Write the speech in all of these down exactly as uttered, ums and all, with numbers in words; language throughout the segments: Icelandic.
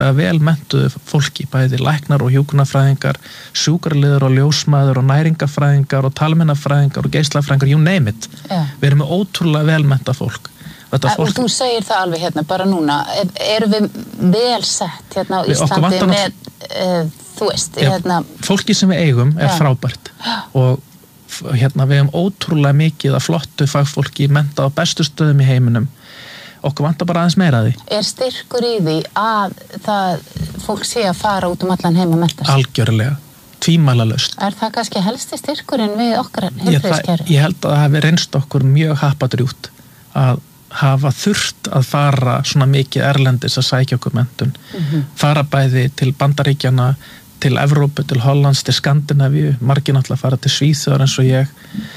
vel menntuðu fólki, bæði læknar og hjúkrunarfræðingar, sjúkraliðar og ljósmæður og næringafræðingar og talmeinafræðingar og geislafræðingar, you name it. Já. Við erum með ótrúlega vel menntað fólk. Þetta fólk. Og þú segir það alveg hérna bara núna, erum við vel sett hérna á Íslandi með, uh, þú veist, ja, hérna. Fólki sem við eigum er Já. frábært og hérna við hefum ótrúlega mikið að flottu fagfólki menntað á bestu stöðum í heiminum. Okkur vantar bara aðeins meira að því. Er styrkur í því að það fólk sé að fara út um allan heim og mennta sig? Algjörlega, tvímælalaust. Er það kannski helsti styrkurinn við okkar heilbrigðiskerfi? Ég held að það hafi reynst okkur mjög happadrjúgt að hafa þurft að fara svona mikið erlendis að sækja okkur menntun. Mm-hmm. Fara bæði til Bandaríkjanna, til Evrópu, til Hollands, til Skandinavíu, margir náttúrulega fara til Svíþjóðar eins og ég,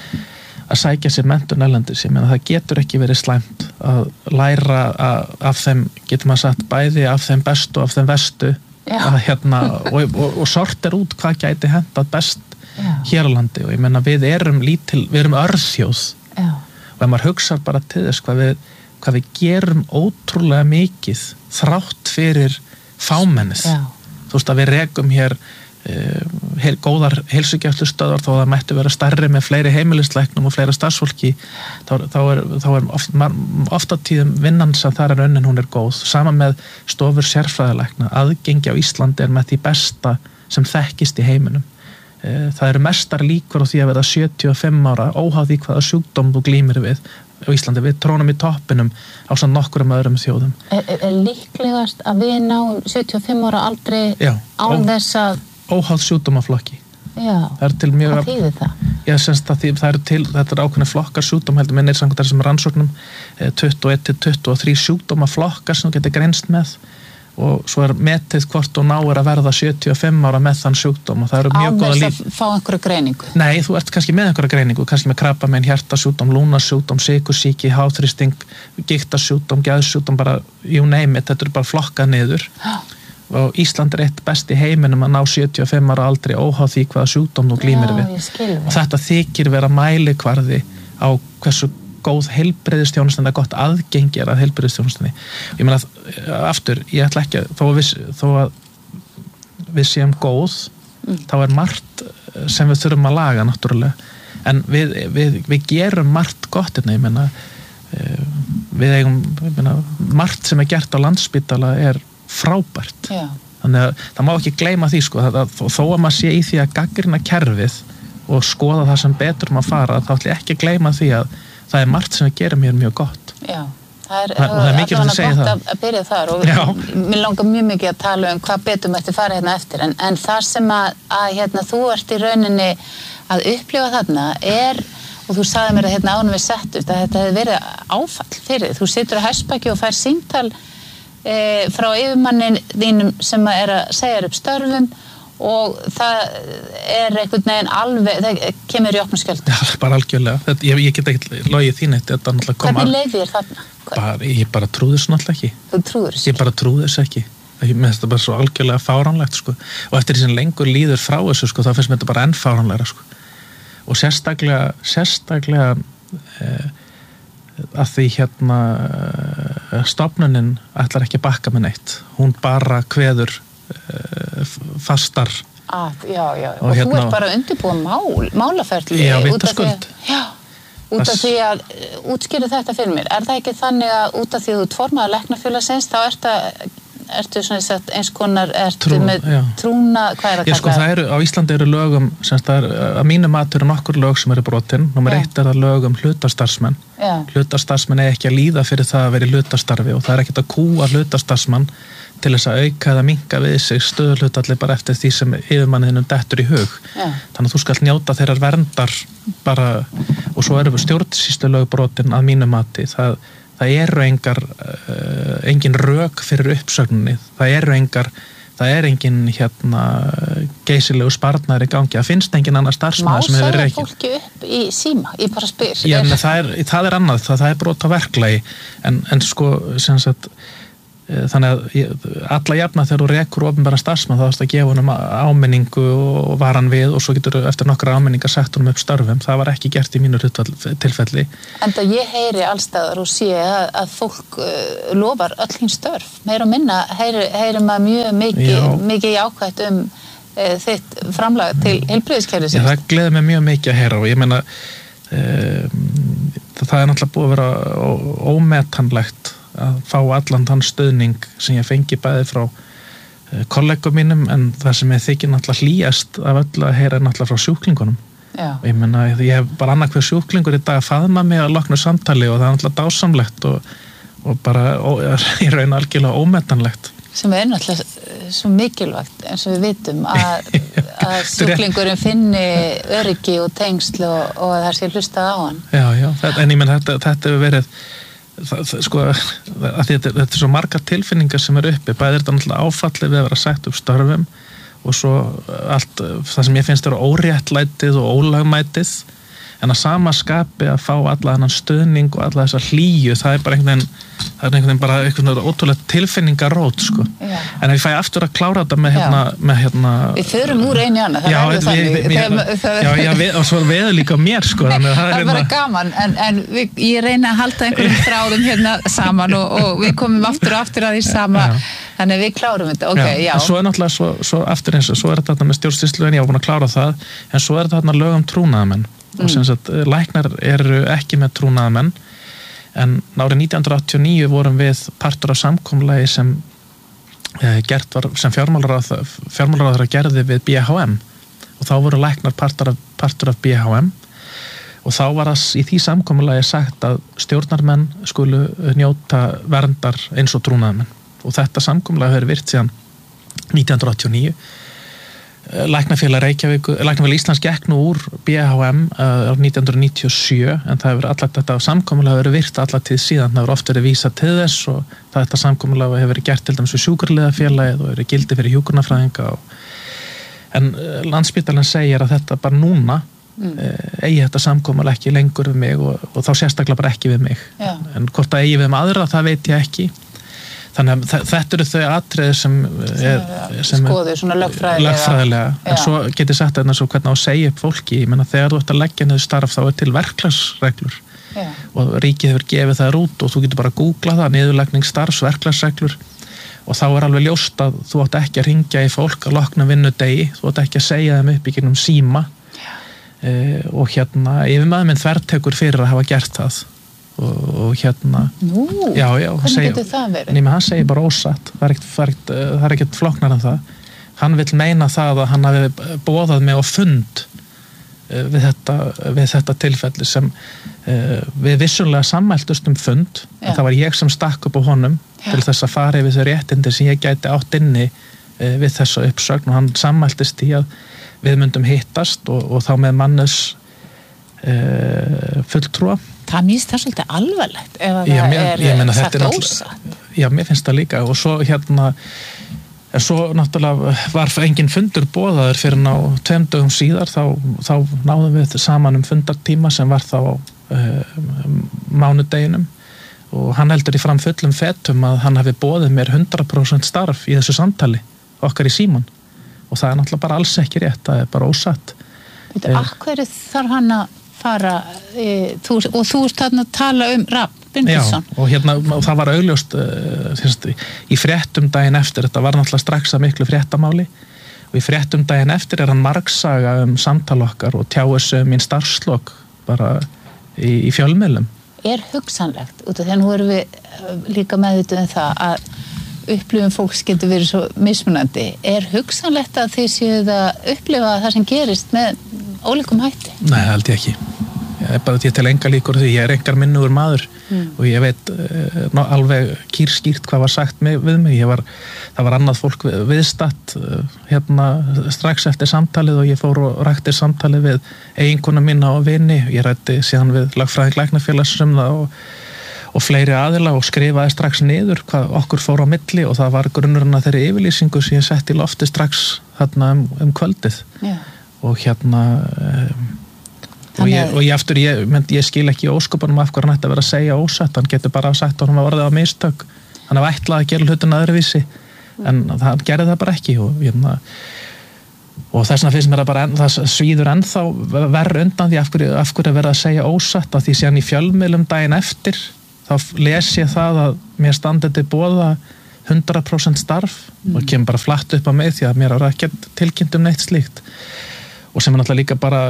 að sækja sér menntun erlendis. Ég meina það getur ekki verið slæmt að læra að, af þeim, getur maður sagt, bæði af þeim bestu og af þeim vestu að, hérna, og, og, og sortir út hvað gæti hentað best Já. Hér á landi og ég meina við erum lítil, við erum örþjóð Já. Og ef maður hugsar bara til þess hvað við, hvað við gerum ótrúlega mikið þrátt fyrir fámennið. Já. Þú veist að við rekum hér Uh, heil, góðar heilsugæslustöðvar þó það mættu vera stærri með fleiri heimilislæknum og fleira starfsfólki þá, þá er, þá er oft, oft á tíðum vinnan sem þar er unnin hún er góð saman með stofur sérfræðilækna aðgengi á Íslandi er með því besta sem þekkist í heiminum uh, það eru mestar líkur á því að verða sjötíu og fimm ára óháð því hvaða sjúkdóm þú glímir við á Íslandi, við trónum í toppinum á svona nokkrum öðrum þjóðum Er, er líklegast að við náum sjötíu og fimm ára aldrei Já, án þess að óháð sjúkdómaflokki. Já, það er til mjög hvað þýðir það? Já, semst að því, það eru til, þetta er ákveðni flokkar sjúkdóm heldur minnir samkvæmt þessum rannsóknum tuttugu og eitt til tuttugu og þrjú sjúkdómaflokkar sem þú getur greinst með og svo er metið hvort og ná er að verða sjötíu og fimm ára með þann sjúkdóm og það eru mjög góða líf. Án þess að fá einhverja greiningu? Nei, þú ert kannski með einhverja greiningu, kannski með krabbamein, hjartasjúkdóm, lúnasjúkdóm, sykursýki, háþrýsting, gigtarsjúkdóm, geðsjúkdóm, bara you name it, þetta eru bara flokkað niður. Og Ísland er eitt best í heiminum að ná sjötíu og fimm ára aldrei óháð því hvaða sjúkdóm þú glímir við. Og þetta þykir vera mælikvarði á hversu góð heilbrigðisþjónustan eða gott aðgengi er að heilbrigðisþjónustinni. Ég meina, aftur, ég ætla ekki að, þó að við, þó að við séum góð, mm. þá er margt sem við þurfum að laga náttúrulega. En við, við, við gerum margt gott, ég meina, við eigum, ég meina, margt sem er gert á Landspítala er frábært. Já. Þannig að það má ekki gleyma því sko, að, að, þó að maður sé í því að gagnrýna kerfið og skoða það sem betur maður fara, þá ætla ég ekki að gleyma því að það er margt sem við gerum hér mjög gott. Já, það er, það, það er mikilvægt að segja það. Að, að byrja þar og mér langar mjög mikið að tala um hvað betur mætti fara hérna eftir, en, en það sem að, að hérna, þú ert í rauninni að upplifa þarna er, og þú sagði mér að hérna ánum við settust, að þetta hefði verið áfall fyrir, þú situr á hestbaki og fær símtal e, frá yfirmannin þínum sem er að segja upp störfum og það er einhvern veginn alveg, það kemur í opna skjöldu. Já, bara algjörlega. Þetta, ég, ég get ekki logið þín eitt, þetta náttúrulega kom Hvernig leið þér þarna? Bara, ég bara trúði þessu náttúrulega ekki. Þú trúður þessu? Ég bara trúði þessu ekki. Ég með þetta bara svo algjörlega fáránlegt, sko. Og eftir því sem lengur líður frá þessu, sko, þá finnst mér þetta bara enn fáránlegra, sko. Og sérstaklega, sérstaklega eh, að því hérna eh, stofnunin ætlar ekki að bakka með neitt. Hún bara kveður fastar að, já, já, og, og hérna, þú hérna, ert bara að undirbúa mál, málaferli já, út af því að, já, út af því að útskýru þetta fyrir mér, er það ekki þannig að út af því að þú ert formaður læknafélagsins þá ert að, ertu svona sagt, eins konar, ertu Trú, með já. trúna, hvað er að kalla? Sko, það eru, á Íslandi eru lögum, semst það er, að mínu mati eru nokkur lög sem eru brotin, nummer eitt er það lög um hlutastarfsmenn, hlutastarfsmenn er ekki að líða fyrir það að vera í hlutastarfi og það er ekkert að kúa hlutastarfsmann til þess að auka eða minnka við sig stöðuhlutalli bara eftir því sem yfirmanniðinum dettur í hug. Já. Þannig að þú skalt njóta þeirrar verndar bara, og svo eru stjórnsýslulög brotin að mínu mati. Það, það eru engar, uh, engin rök fyrir uppsögninni. Það eru engar, það er engin hérna geysilegu sparnaður í gangi. Það finnst engin annar starfsmaður sem hefur reikið. Má segja fólki upp í síma? Ég bara spyr. Já, en það er, það er annað, það, það er brot á verklagi. En, en sko, sem sagt, þannig að ég, alla jafna þegar þú rekur opinbera starfsmann þá þarfst að gefa honum áminningu og var hann við og svo getur eftir nokkra áminningar sett honum upp störfum, það var ekki gert í mínu tilfelli. Enda ég heyri allstaðar og sé að, að fólk uh, lofar öll hín störf, meira og minna heyri, heyri maður mjög mikið, mikið jákvætt um uh, þitt framlag til heilbrigðiskerfisins. Já, það gleður mig mjög mikið að heyra og ég meina um, það er náttúrulega búið að vera ómetanlegt að fá allan þann stöðning sem ég fengi bæði frá kollegum mínum en það sem ég þykir náttúrulega hlýjast af öllu að heyra náttúrulega frá sjúklingunum. Já. Og ég meina, ég hef bara annað hver sjúklingur í dag að faðma mig að loknu samtali og það er náttúrulega dásamlegt og, og bara ó, í raun algjörlega ómetanlegt. Sem er náttúrulega svo mikilvægt eins og við vitum að, að sjúklingurinn finni öryggi og tengsl og, og það sé hlustað á hann. Já, já, þetta, en ég meina þetta, þetta hefur verið Það, það, sko, að þetta, þetta er svo margar tilfinningar sem eru uppi, bæði er þetta náttúrulega áfallið við að vera sagt upp störfum og svo allt það sem ég finnst eru óréttlætið og ólagmætið en að sama skapi að fá alla þennan stuðning og alla þessa hlýju, það er bara einhvern veginn það er einhvern veginn bara einhvern veginn ótrúlega tilfinningarót sko. En ef ég fæ aftur að klára þetta með hérna, með hérna Við förum úr einu í annað, það já, er við, við, þannig það, Já, já, við, og svo er veður líka mér sko, Nei, það, það er bara gaman en, en við, ég reyna að halda einhverjum þráðum hérna saman og, og við komum aftur og aftur að því sama já. Þannig við klárum þetta, ok, já, já. Svo er náttúrulega, svo, svo aftur eins og svo er þetta með stjórnsýslu en ég var búin að klára það en svo er þetta lög um trúnaðamenn mm. og sem sagt, læknar eru ekki með trúnaðamenn en árið nítján hundruð áttatíu og níu vorum við partur af samkomulagi sem eh, gert var, sem fjármálaráðherra gerði við B H M og þá voru læknar partur af, partur af B H M og þá var það í því samkomulagi sagt að stjórnarmenn skulu njóta verndar eins og trúnaðamenn og þetta samkomulag hefur virt síðan nítján hundruð áttatíu og níu Læknafélag Reykjavík, Læknafélag Íslands gekk nú úr B H M árið nítján hundruð níutíu og sjö en það hefur allar þetta samkomulag verið virt allar tíð síðan, það hefur oft verið vísað til þess og það þetta samkomulag hefur verið gert til dæmis við sjúkraliðafélagið og verið gildi fyrir hjúkrunarfræðinga og en Landspítalinn segir að þetta bara núna mm. eigi þetta samkomulag ekki lengur við mig og, og þá sérstaklega bara ekki við mig Já. En hvort það eigi við um aðra það veit ég ekki þannig að þetta eru þau atriði sem er sem skoðu svona lögfræðilega, lögfræðilega. En svo getið sagt þarna svo hvernig á að segja upp fólki ég meina þegar þú ert að leggja niður starf þá er til verklagsreglur Já. Og ríkið hefur gefið það út og þú getur bara að googla það niðurlagning starfs, verklagsreglur og þá er alveg ljóst að þú átt ekki að ringja í fólk að lokna vinnudegi þú átt ekki að segja þeim upp í gegnum síma e, og hérna yfirmaður minn þvertekur fyrir að hafa gert það Og, og hérna Nú, já, já, hvernig segi, getur það verið? Nefnir, hann segir bara ósatt það er ekkert, ekkert, það er ekkert flóknar en það hann vill meina það að hann hafi boðað mig á fund uh, við, þetta, við þetta tilfelli sem uh, við vissulega sammæltust um fund en það var ég sem stakk upp á honum já. Til þess að fara yfir þau réttindi sem ég gæti átt inni uh, við þessa uppsögn og hann sammæltist í að við myndum hittast og, og þá með mannes uh, fulltrúa Það mýst það svolítið alvarlegt ef já, það mér, er sagt ósatt. Já, mér finnst það líka og svo hérna en svo náttúrulega var engin fundur boðaður fyrir ná tveim dögum síðar þá, þá náðum við saman um fundartíma sem var þá uh, mánudeginum og hann heldur í fram fullum fetum að hann hafi boðið mér hundrað prósent starf í þessu samtali okkar í síman og það er náttúrulega bara alls ekki rétt, það er bara ósatt. Veitu, uh, akkur þarf hann að fara e, þú, og þú ert þarna að tala um Rafn Bindilsson. Já, og hérna og það var augljóst uh, þess, í fréttum daginn eftir, þetta var náttúrulega strax að miklu fréttamáli og í fréttum daginn eftir er hann margsaga um samtal okkar og tjáir sig um mín starfslok bara í, í fjölmiðlum. Er hugsanlegt, út af því að nú erum við líka meðvituð um það að upplifun fólks getur verið svo mismunandi. Er hugsanlegt að þið séuð að upplifa það sem gerist með ólíkum hætti? Nei, það held ég ekki. Ég er bara til að enga líkur því ég er engar minnugur maður mm. og ég veit uh, ná, alveg kýrskýrt hvað var sagt með, við mig. Ég var, það var annað fólk við, viðstatt uh, hérna strax eftir samtalið og ég fór og rækti samtalið við eiginkona mína og vini. Ég rætti síðan við Lögfræðing Læknafélags um það og og fleiri aðila og skrifaði strax niður hvað okkur fór á milli og það var grunnurinn að þeirri yfirlýsingu sem ég setti í lofti strax þarna um, um kvöldið Já. Og hérna um, og, ég, og ég aftur ég, ég skil ekki óskopunum af hvað hann ætti að vera að segja ósatt, hann getur bara sagt honum að orðið á mistök hann hafði ætlað að gera hlutina öðruvísi mm. en það gerði það bara ekki og ég meina og þess vegna finnst mér að bara en, það svíður ennþá verð undan því af hverju, af hverju verið að segja ósatt að því síðan í fjölmiðlum daginn eftir þá les ég það að mér standið til boða hundrað prósent starf mm. og kemur bara flatt upp á mig því að mér er ekki tilkynnt um neitt slíkt og sem er náttúrulega líka bara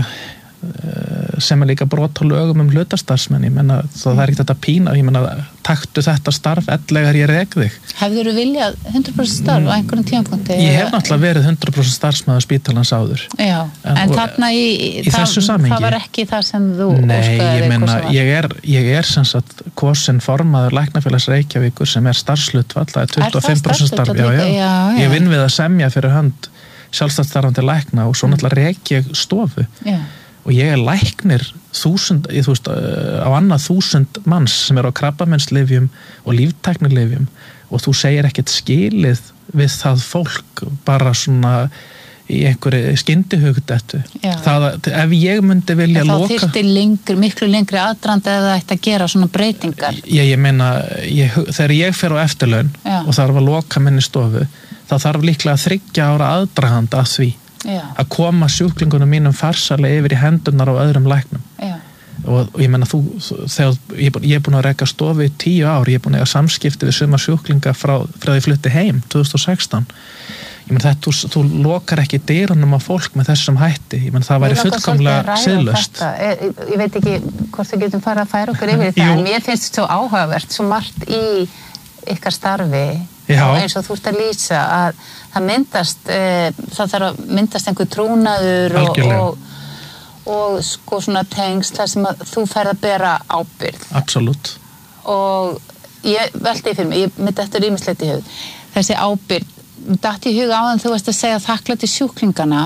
sem er líka brot á lögum um hlutastarfsmenn ég menna það er ekkert þetta pína ég menna taktu þetta starf ellegar ég rek þig Hefðirðu viljað hundrað prósent starf á einhverjum tímapunkti? Ég hef náttúrulega verið hundrað prósent starfsmaður spítalans áður Já, en, en þarna í, í það, þessu samhengi það var ekki það sem þú Nei, óskaði ég menna ég er, ég er sem sagt kosin formaður Læknafélags Reykjavíkur sem er starfshlutfall það er tuttugu og fimm prósent starf já, já. Já, já. Ég vinn við að semja fyrir hönd sjálfstætt starfandi lækna og svo náttúrulega rek ég stofu Já og ég er læknir þúsund, ég, þú veist, á annað þúsund manns sem er á krabbameinslyfjum og líftæknilyfjum og þú segir ekkert skilið við það fólk bara svona í einhverju skyndihugdettu. Það að ef ég myndi vilja þá loka... Þá þyrfti lengri, miklu lengri aðdrandi eða það ætti að gera svona breytingar. Ég, ég meina, ég, þegar ég fer á eftirlaun Já. og þarf að loka minni stofu, þá þarf líklega þriggja ára aðdraganda að því. Já. Að koma sjúklingunum mínum farsarlega yfir í hendunar á öðrum læknum og, og ég menna þú þegar ég, ég er búin að reka stofu í tíu ár ég er búin að eiga samskipti við suma sjúklinga frá, frá því flutti heim tvö þúsund og sextán ég menn þetta, þú, þú lokar ekki dyrunum á fólk með þessum hætti ég menn það væri fullkomlega siðlaust ég, ég veit ekki hvort þau getum farið að færa okkur yfir það en mér finnst þetta svo áhugavert svo margt í ykkar starfi Já. og eins og þú ert að lýsa að það myndast e, það þarf að myndast einhver trúnaður og, og, og sko svona tengsl þar sem að þú ferð að bera ábyrgð Absolutt og ég veldi fyrir mig, ég myndi eftir ýmislegt í hug þessi ábyrgð datt í huga áðan þú veist að segja þakklæti sjúklingana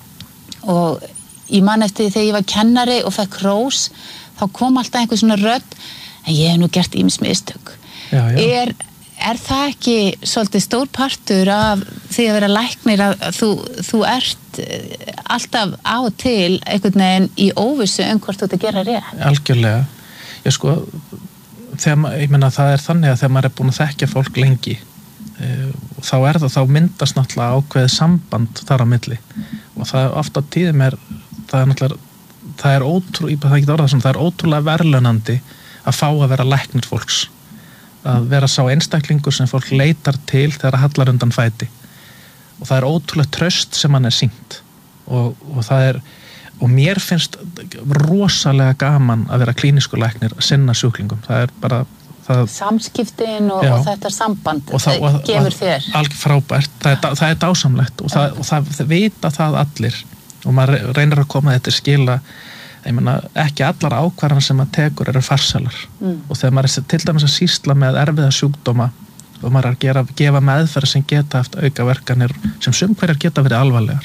og ég man eftir þegar ég var kennari og fekk hrós þá kom alltaf einhver svona rödd en ég hef nú gert ýmis mistök já, já. er Er það ekki svolítið stór partur af því að vera læknir að þú, þú ert alltaf á og til einhvern veginn í óvissu um hvort þú ert að gera rétt? Algjörlega. Ég sko, þegar, ég meina það er þannig að þegar maður er búin að þekkja fólk lengi þá er það, þá myndast náttúrulega ákveðið samband þar á milli og það er ofta tíðum er, það er náttúrulega, það er ótrúlega, það er ekki orðað sem, það er ótrúlega verðlaunandi að fá að vera læknir fólks. Að vera sá einstaklingur sem fólk leitar til þegar það hallar undan fæti og það er ótrúlega traust sem hann er sýnt og, og það er og mér finnst rosalega gaman að vera klínískur læknir að sinna sjúklingum, það er bara það, samskiptin og, og þetta samband og það og, gefur þér alveg frábært, það er, það er dásamlegt og það, og það, það vita það allir og maður reynir að koma þetta skila ég meina, ekki allar ákvarðan sem maður tekur eru farsalar mm. og þegar maður er til dæmis að sýsla með erfiða sjúkdóma og maður er að gera, gefa meðferð sem geta haft aukaverkanir sem sum hverjar geta verið alvarlegar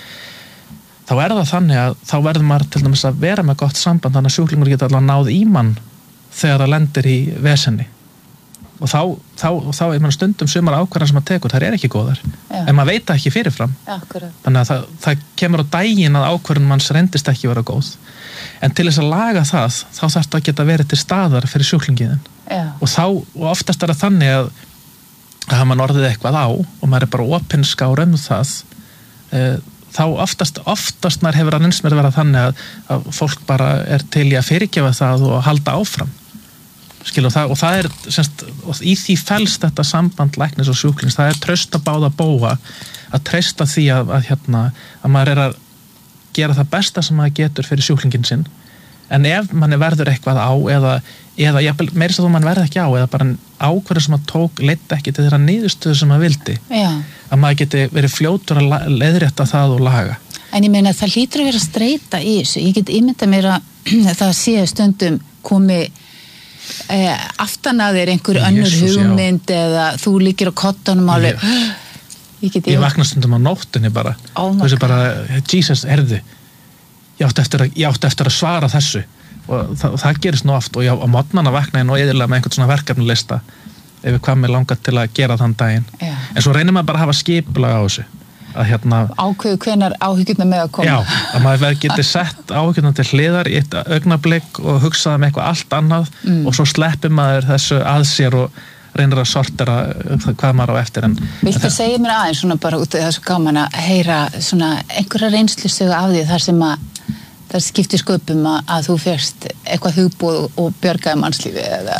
þá er það þannig að þá verður maður til dæmis að vera með gott samband þannig að sjúklingur geta allavega náð í mann þegar það lendir í vesenni og þá, þá, þá ég meina, stundum sumar ákvarðan sem maður tekur, þær er ekki góðar Já. En maður veit það ekki fyrirfram Akkurat. Þannig að það, það kemur á daginn að ákvarðan manns reyndist ekki vera góð en til þess að laga það þá þarf það að geta verið til staðar fyrir sjúklingiðin og þá, og oftast er það þannig að að hafa mann orðið eitthvað á og maður er bara opinskár um það e, þá oftast, oftast maður hefur að nynst mér að vera þannig að, að fólk bara er til í að fyrirgefa það og halda áfram Skil, og, það, og það er semst, og í því felst þetta samband læknis og sjúklings, það er traust að báða bóa að treysta því að, að, hérna, að maður er að gera það besta sem maður getur fyrir sjúklingin sinn en ef manni verður eitthvað á eða, eða meirist að þú mann verður ekki á eða bara ákvörður sem maður tók leiddi ekki til þeirra niðurstöðu sem maður vildi Já. Að maður geti verið fljótur að leiðrétta það og laga En ég meina það hlýtur að vera streita í þessu ég get ímyndað mér að það sé stundum komi Eh, aftan að þér einhver önnur Jesus, hugmynd já. Eða þú líkir á kottanum alveg ég, ég, ég vakna stundum á nóttinni bara oh þú veist bara, Jesus, herðu ég átti eftir að, ég átti eftir að svara þessu og það, það gerist nú oft og ég á mótnana vakna ég nú eðilega með einhvern svona verkefnilista ef við hvað mér langar til að gera þann daginn já. En svo reynir maður bara að hafa skipulag á þessu að hérna ákveðu hvenar áhyggjurnar með að koma já, að maður geti sett áhyggjurnar til hliðar í eitt augnablik og hugsaða með eitthvað allt annað mm. og svo sleppir maður þessu að sér og reynir að sortera hvað maður á eftir. En, Viltu segja mér aðeins svona bara út af þessu gaman að heyra svona einhverja reynslusögu af því þar sem að það skiptir sköpum að, að þú fyrst eitthvað hugbúð og björgaði mannslífi eða...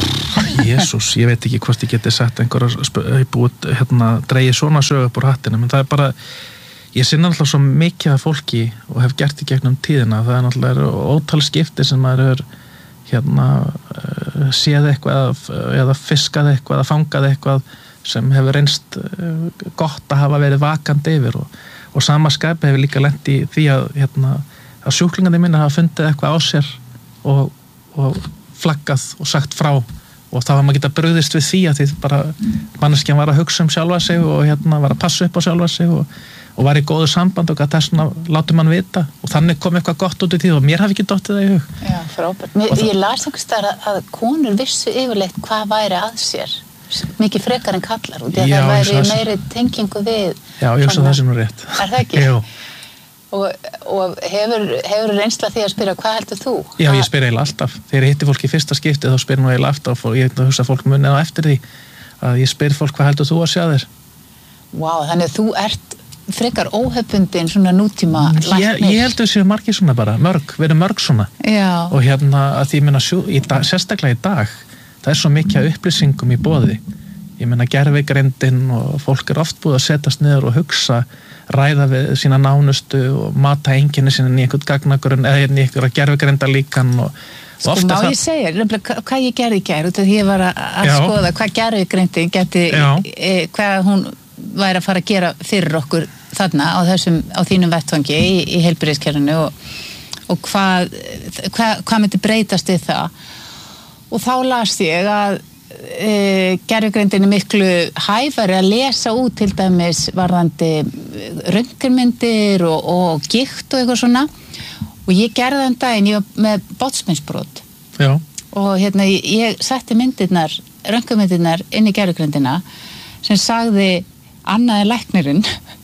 Jesús, ég veit ekki hvort ég geti sett einhverja búið, hérna, dreigið svona sögu upp úr hattinu, men það er bara, ég sinna alltaf svo mikið af fólki og hef gert í gegnum tíðina, það er náttúrulega ótal skipti sem maður er, hérna, séð eitthvað eða fiskað eitthvað eða fangað eitthvað sem hefur reynst gott að hafa verið vakandi yfir og, og sama skapi hefur líka lent í því að, hérna, að sjúklingandi minna hafa fundið eitthvað á sér og, og flaggað og sagt frá og þá var maður geta brugðist við því að því bara manneskjan var að hugsa um sjálfa sig og hérna var að passa upp á sjálfa sig og, og var í góðu samband og að þessna láti mann vita og þannig kom eitthvað gott út í því og mér hafi ekki dottið það í hug. Já, frábært. Mér, ég las einhvers staðar að, að konur vissu yfirleitt hvað væri að sér mikið frekar en kallar og því að það væri meiri tengingu við. Já, ég hugsa það sem er rétt. Er það ekki? Jú. Og, og hefur, hefur reynsla því að spyrja hvað heldur þú? Já, ég spyr eiginlega alltaf. Þegar ég hitti fólk í fyrsta skipti þá spyr nú eiginlega alltaf og ég hugsa að fólk munið á eftir því að ég spyr fólk hvað heldur þú að sjá þér? Vá, wow, þannig að þú ert frekar óhefbundin svona nútíma læknir. Ég, ég held að við séum margir svona bara, mörg, við erum mörg svona. Já. Og hérna að því ég meina í dag, sérstaklega í dag, það er svo mikið af upplýsingum í boði. Ég meina gervigreindin og fólk er oft búið að setjast niður og hugsa, ræða við sína nánustu og mata einkenni sína í einhvern gagnagrunn eða í einhverja gervigreindarlíkan og, og sko má ég segja, nefnilega hvað ég gerði í gær út af því ég var að, að skoða hvað gervigreindin geti, e, hvað hún væri að fara að gera fyrir okkur þarna á þessum, á þínum vettvangi í, í heilbrigðiskerfinu og, og hvað, hvað, hvað myndi breytast við það og þá las ég að E, gervigreindin er miklu hæfari að lesa út til dæmis varðandi röntgenmyndir og, og gikt og eitthvað svona og ég gerði þann daginn, ég var með botnsbeinsbrot og hérna ég, ég setti myndirnar, röntgenmyndirnar inn í gervigreindina sem sagði annað en læknirinn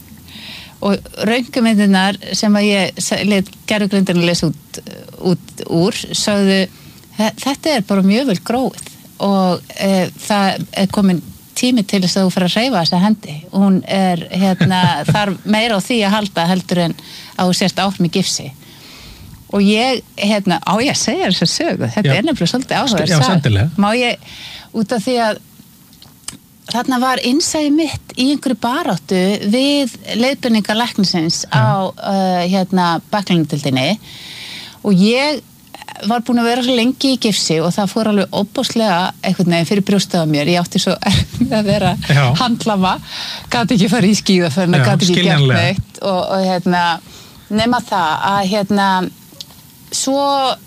og röntgenmyndirnar sem að ég let gervigreindina lesa út, út úr sagði þetta er bara mjög vel gróið og e, það er komin tími til þess að þú fyrir að hreyfa þessa hendi og hún er hérna þarf meira á því að halda heldur en að þú sérst átt með gifsi og ég, hérna, á ég að segja þess að sögu þetta Já. Er nefnilega svolítið áhugaverð má ég, út af því að þarna var innsæði mitt í einhverju baráttu við leiðbeiningar læknisins á uh, hérna baklæðindeildinni og ég var búin að vera svo lengi í gifsi og það fór alveg óbáslega einhvern veginn fyrir brjóstið á mér, ég átti svo að vera Já. Handlama gæti ekki fara í skíðaferðina, gæti ekki gert neitt og, og hérna nema það að hérna svo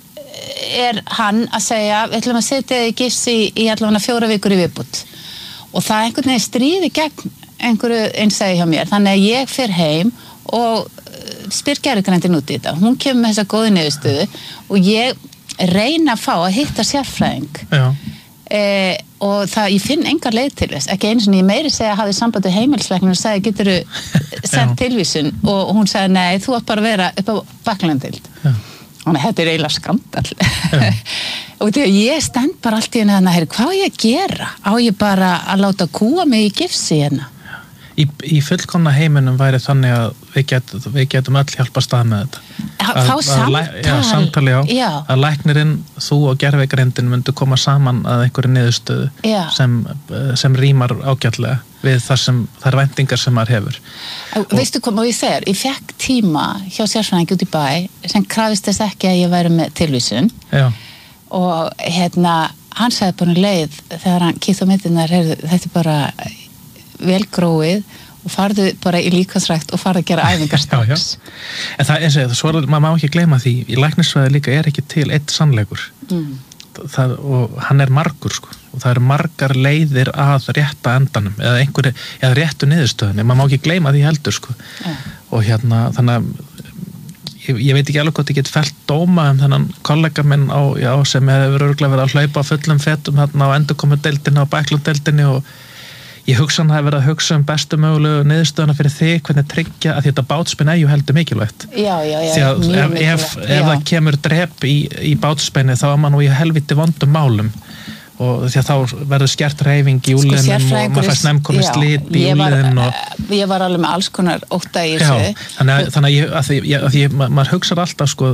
er hann að segja við ætlum að setja þig í gifsi í allavega fjóra vikur í viðbútt og það einhvern veginn stríði gegn einhverju einsæði hjá mér, þannig að ég fer heim og spyr gervigreindin út í þetta. Hún kemur með þessa góðu niðurstöðu og ég reyna að fá að hitta sérfræðing e, og það, ég finn engar leið til þess, ekki einu sinni, ég meiri segja að hafði samband við heimilislæknir og sagði, getur þú sendt tilvísun og hún sagði, nei, þú átt bara að vera upp á baklæðindeild. Þannig að þetta er eiginlega skandall. Og þegar ég stend bara allt í henni þannig að, hvað á ég að gera? Á ég bara að láta kúa mig í gifsi hérna? Í, í fullkomna heiminum væri þannig að við getum, við getum öll hjálpa stað með þetta. Að, þá samtal. Já, samtali á. Já. Að læknirinn, þú og gervigreindin myndu koma saman að einhverju niðurstöðu sem, sem rýmar ágætlega við þar sem, þær væntingar sem maður hefur. Og, veistu hvað má ég segja? Ég fekk tíma hjá sérfræðingi út í bæ sem krafist þess ekki að ég væri með tilvísun. Já. Og hérna, hann sagði bara leið þegar hann kýtt á myndirnar, þetta er bara velgróið og farðu bara í líkamsrækt og farðu að gera æfingar strax. Já, já. En það er að svo er, maður má ekki gleyma því, í læknisfræði líka er ekki til einn sannleikur. Mm. Það, og hann er margur sko, og það eru margar leiðir að rétta endanum, eða einhverju, eða réttu niðurstöðunni, maður má ekki gleyma því heldur sko. Ja. Og hérna, þannig að ég, ég veit ekki alveg hvort ég get fellt dóma um þennan kollega minn á, já, sem hefur örugglega verið að hlaupa fullum fetum þarna á endurkomudeildinni og bæklundeildinni og ég hugsa hann hafi verið að hugsa um bestu mögulegu niðurstöðuna fyrir þig, hvernig tryggja að þetta bátspinn er ju heldur mikilvægt. Já, já, já. Því að ef, ef, ef það kemur drep í, í bátspenni þá er maður nú í helviti vondum málum og því að þá verður skert hreyfing í úliðinum sko, og maður fæst nefnkomi slit í úliðin og... Ég var alveg með alls konar ótta í þessu. Já, þannig að, þannig að, ég, að, því, að því ma maður hugsar alltaf sko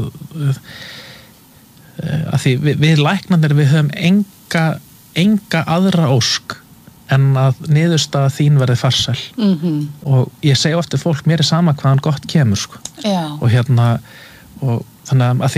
að því við, við læknarnir við höfum enga, enga aðra ósk en að niðurstaða þín verði farsæl mm-hmm. og ég segi ofta fólk mér er sama hvaðan gott kemur sko. og hérna og þannig að því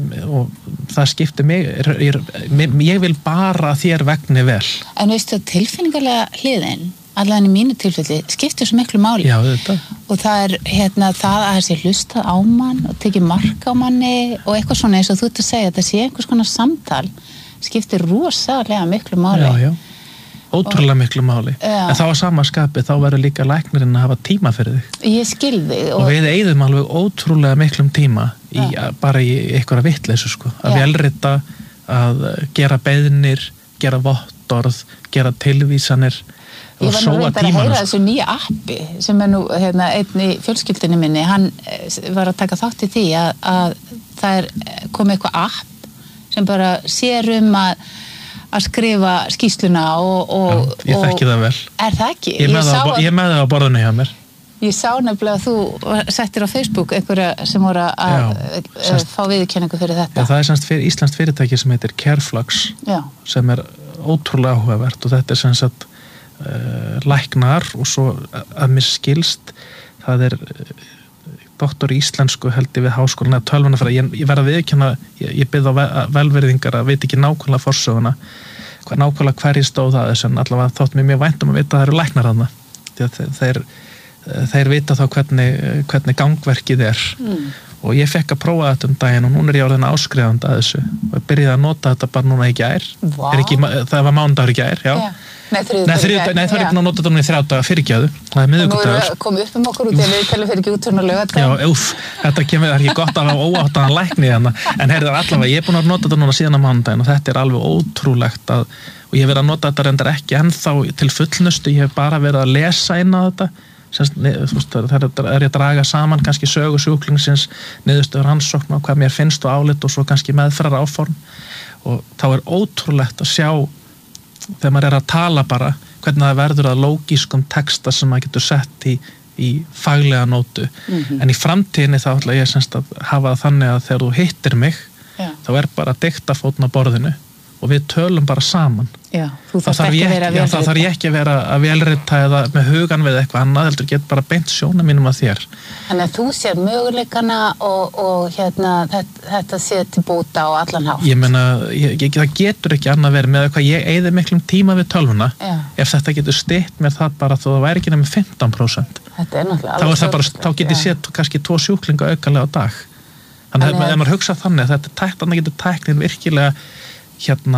og það skiptir mig ég, ég vil bara að þér vegni vel. En veistu að tilfinningarlega hliðin allavega í mínu tilfelli skiptir svo miklu máli. Já, þetta. Og það er hérna það að það sé hlustað á mann og tekið mark á manni og eitthvað svona eins og þú ert að segja þetta sé einhvers konar samtal skiptir rosalega miklu máli. Já, já. Ótrúlega miklu máli. Já. En þá á sama skapi þá verður líka læknirinn að hafa tíma fyrir þig. Ég skil þig. Og, og við eyðum alveg ótrúlega miklum tíma í, bara í einhverja vitleysu sko. Að velrita, að gera beiðnir, gera vottorð, gera tilvísanir og ég var nú reyndar að heyra þessu nýja appi sem er nú hérna, einn í fjölskyldinni minni hann var að taka þátt í því að, að það er komið eitthvað app sem bara sér um að, að skrifa skýrsluna og, og, Já, ég þekki það vel er það ekki? Ég með það, ég með það á borðinu hjá mér Ég sá nefnilega að þú settir á Facebook einhverja sem voru að Já, semst, fá viðurkenningu fyrir þetta Já, það er semst fyrir íslenskt fyrirtæki sem heitir Careflux Já. sem er ótrúlega áhugavert og þetta er semst að Uh, læknar og svo að mér skilst það er uh, doktor í íslensku held ég við háskólan eða tölvunafræði, ég, ég verð að viðurkenna ég, ég bið á ve velverðingar að veit ekki nákvæmlega forsöguna, hvað nákvæmlega hverju stóð það þess en allavega þótt mér mjög vænt um að vita að það eru læknar þarna þeir, þeir, þeir vita þá hvernig, hvernig gangverkið er mm. og ég fekk að prófa þetta um daginn og núna er ég orðin áskrifandi að þessu og ég byrjaði að nota þetta bara núna í gær wow. ekki, það var mánudagur í gær, já yeah. Nei, þriðjudagur. Nei, þriðjudagur, nei, það er ekki að nota þetta núna í þrjá daga fyrirgjöðu. Það er miðvikudagur. Nú erum við komið upp um okkur út í að við telum fyrir ekki útturn og lögat. Já, úf, þetta kemur, það er ekki gott að hafa óáttaðan lækni þarna. En heyrðu allavega, ég er búin að nota þetta núna síðan á mánudaginn og þetta er alveg ótrúlegt að, og ég hef verið að nota þetta reyndar ekki ennþá til fullnustu, ég hef bara verið að lesa inn á þetta. Semst, það er ég að draga saman kannski sögu sjúklingsins, niðurstöður rannsókn og hvað mér finnst og álit og svo kannski meðferðar áform og þá er ótrúlegt að sjá þegar maður er að tala bara hvernig það verður að lógískum texta sem maður getur sett í, í faglega nótu mm-hmm. en í framtíðinni þá ætla ég semst að hafa það þannig að þegar þú hittir mig Já. Þá er bara diktafótn á borðinu og við tölum bara saman Já, þú þá þarf ég, já, þá þarf ég ekki að vera að velrita eða með hugan við eitthvað annað heldur get bara beint sjóna mínum að þér Þannig að þú sér möguleikana og, og hérna, þetta, þetta sé til bóta á allan hátt Ég meina, ég, ég, það getur ekki annað verið með eitthvað ég eyði miklum tíma við tölvuna Já. Ef þetta getur stytt mér það bara þó það væri ekki nefnir fimmtán prósent Þetta er náttúrulega Þá, er það bara, þá get ég séð kannski tvo sjúklinga aukalega á dag Þannig að ef maður hugsa þannig að þetta tækt, þannig getur tæknin virkilega hérna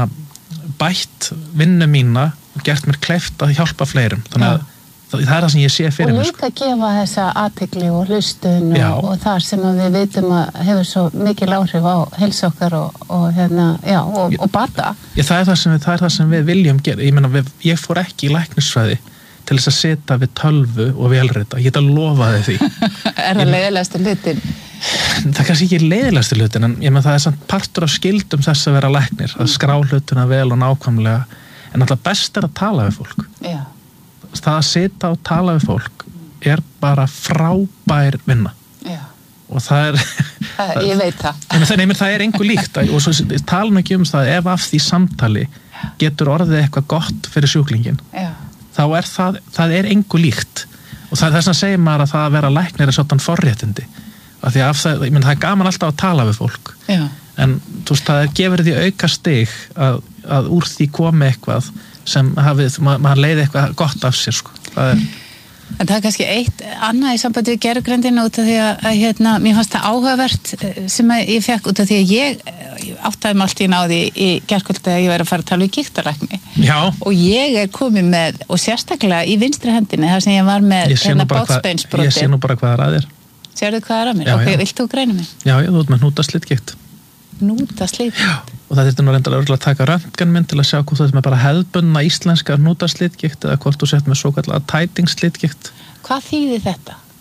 bætt vinnu mína og gert mér kleift að hjálpa fleirum þannig að það, það er það sem ég sé fyrir mér og líka sko. Gefa þessa athygli og hlustun og, og það sem við vitum að hefur svo mikil áhrif á heilsu okkar og, og, hérna, já, og, og bata já, það, er það, sem við, það er það sem við viljum gera ég, meina, við, ég fór ekki í læknisfræði til þess að setja við tölvu og velrita ég get að lofa þið því Er það leiðilegasti hlutin? Það er kannski ekki leiðilegasti hlutin en ég menn það er samt partur af skildum þess að vera læknir að skrá hlutina vel og nákvæmlega en alltaf best er að tala við fólk Já. Það að sita og tala við fólk er bara frábær vinna Já. og það er það, ég veit það en það, nefnir, það er engu líkt og svo tala ekki um það ef af því samtali getur orðið eitthvað gott fyrir sjúklingin Já. þá er það, það er engu líkt og það er þess að segja maður að það að vera læknir er svona forréttindi af því að það, ég menn, það er gaman alltaf að tala við fólk Já. en þú veist það er gefur því auka stig að, að úr því komi eitthvað sem hafið, ma maður leiði eitthvað gott af sér sko. það er En það er kannski eitt annað í sambandi við gerugreindina út af því að, að hérna, mér fannst það áhugavert sem ég fekk út af því að ég, ég áttaði mig allt í náði í gerkvöldi að ég væri að fara að tala um gigtarlækni og ég er komið með, og sérstaklega í vinstri hendinni þar sem ég var með hérna bátspeinsbroti. Ég sé nú bara hvað það er að þér. Sérðu hvað það er að mér? Já, ok, já. Vilt þú greina mig? Já, já, þú ert með hnútaslitgikt. Hnútaslitgikt? Og það þurfti nú reyndar örgulega að taka röntgenmynd til að sjá hvort þú ert með bara hefðbundna íslenska hnútaslitgikt eða hvort þú sett með svo kallega tætingsslitgikt. Hvað þýðir þetta?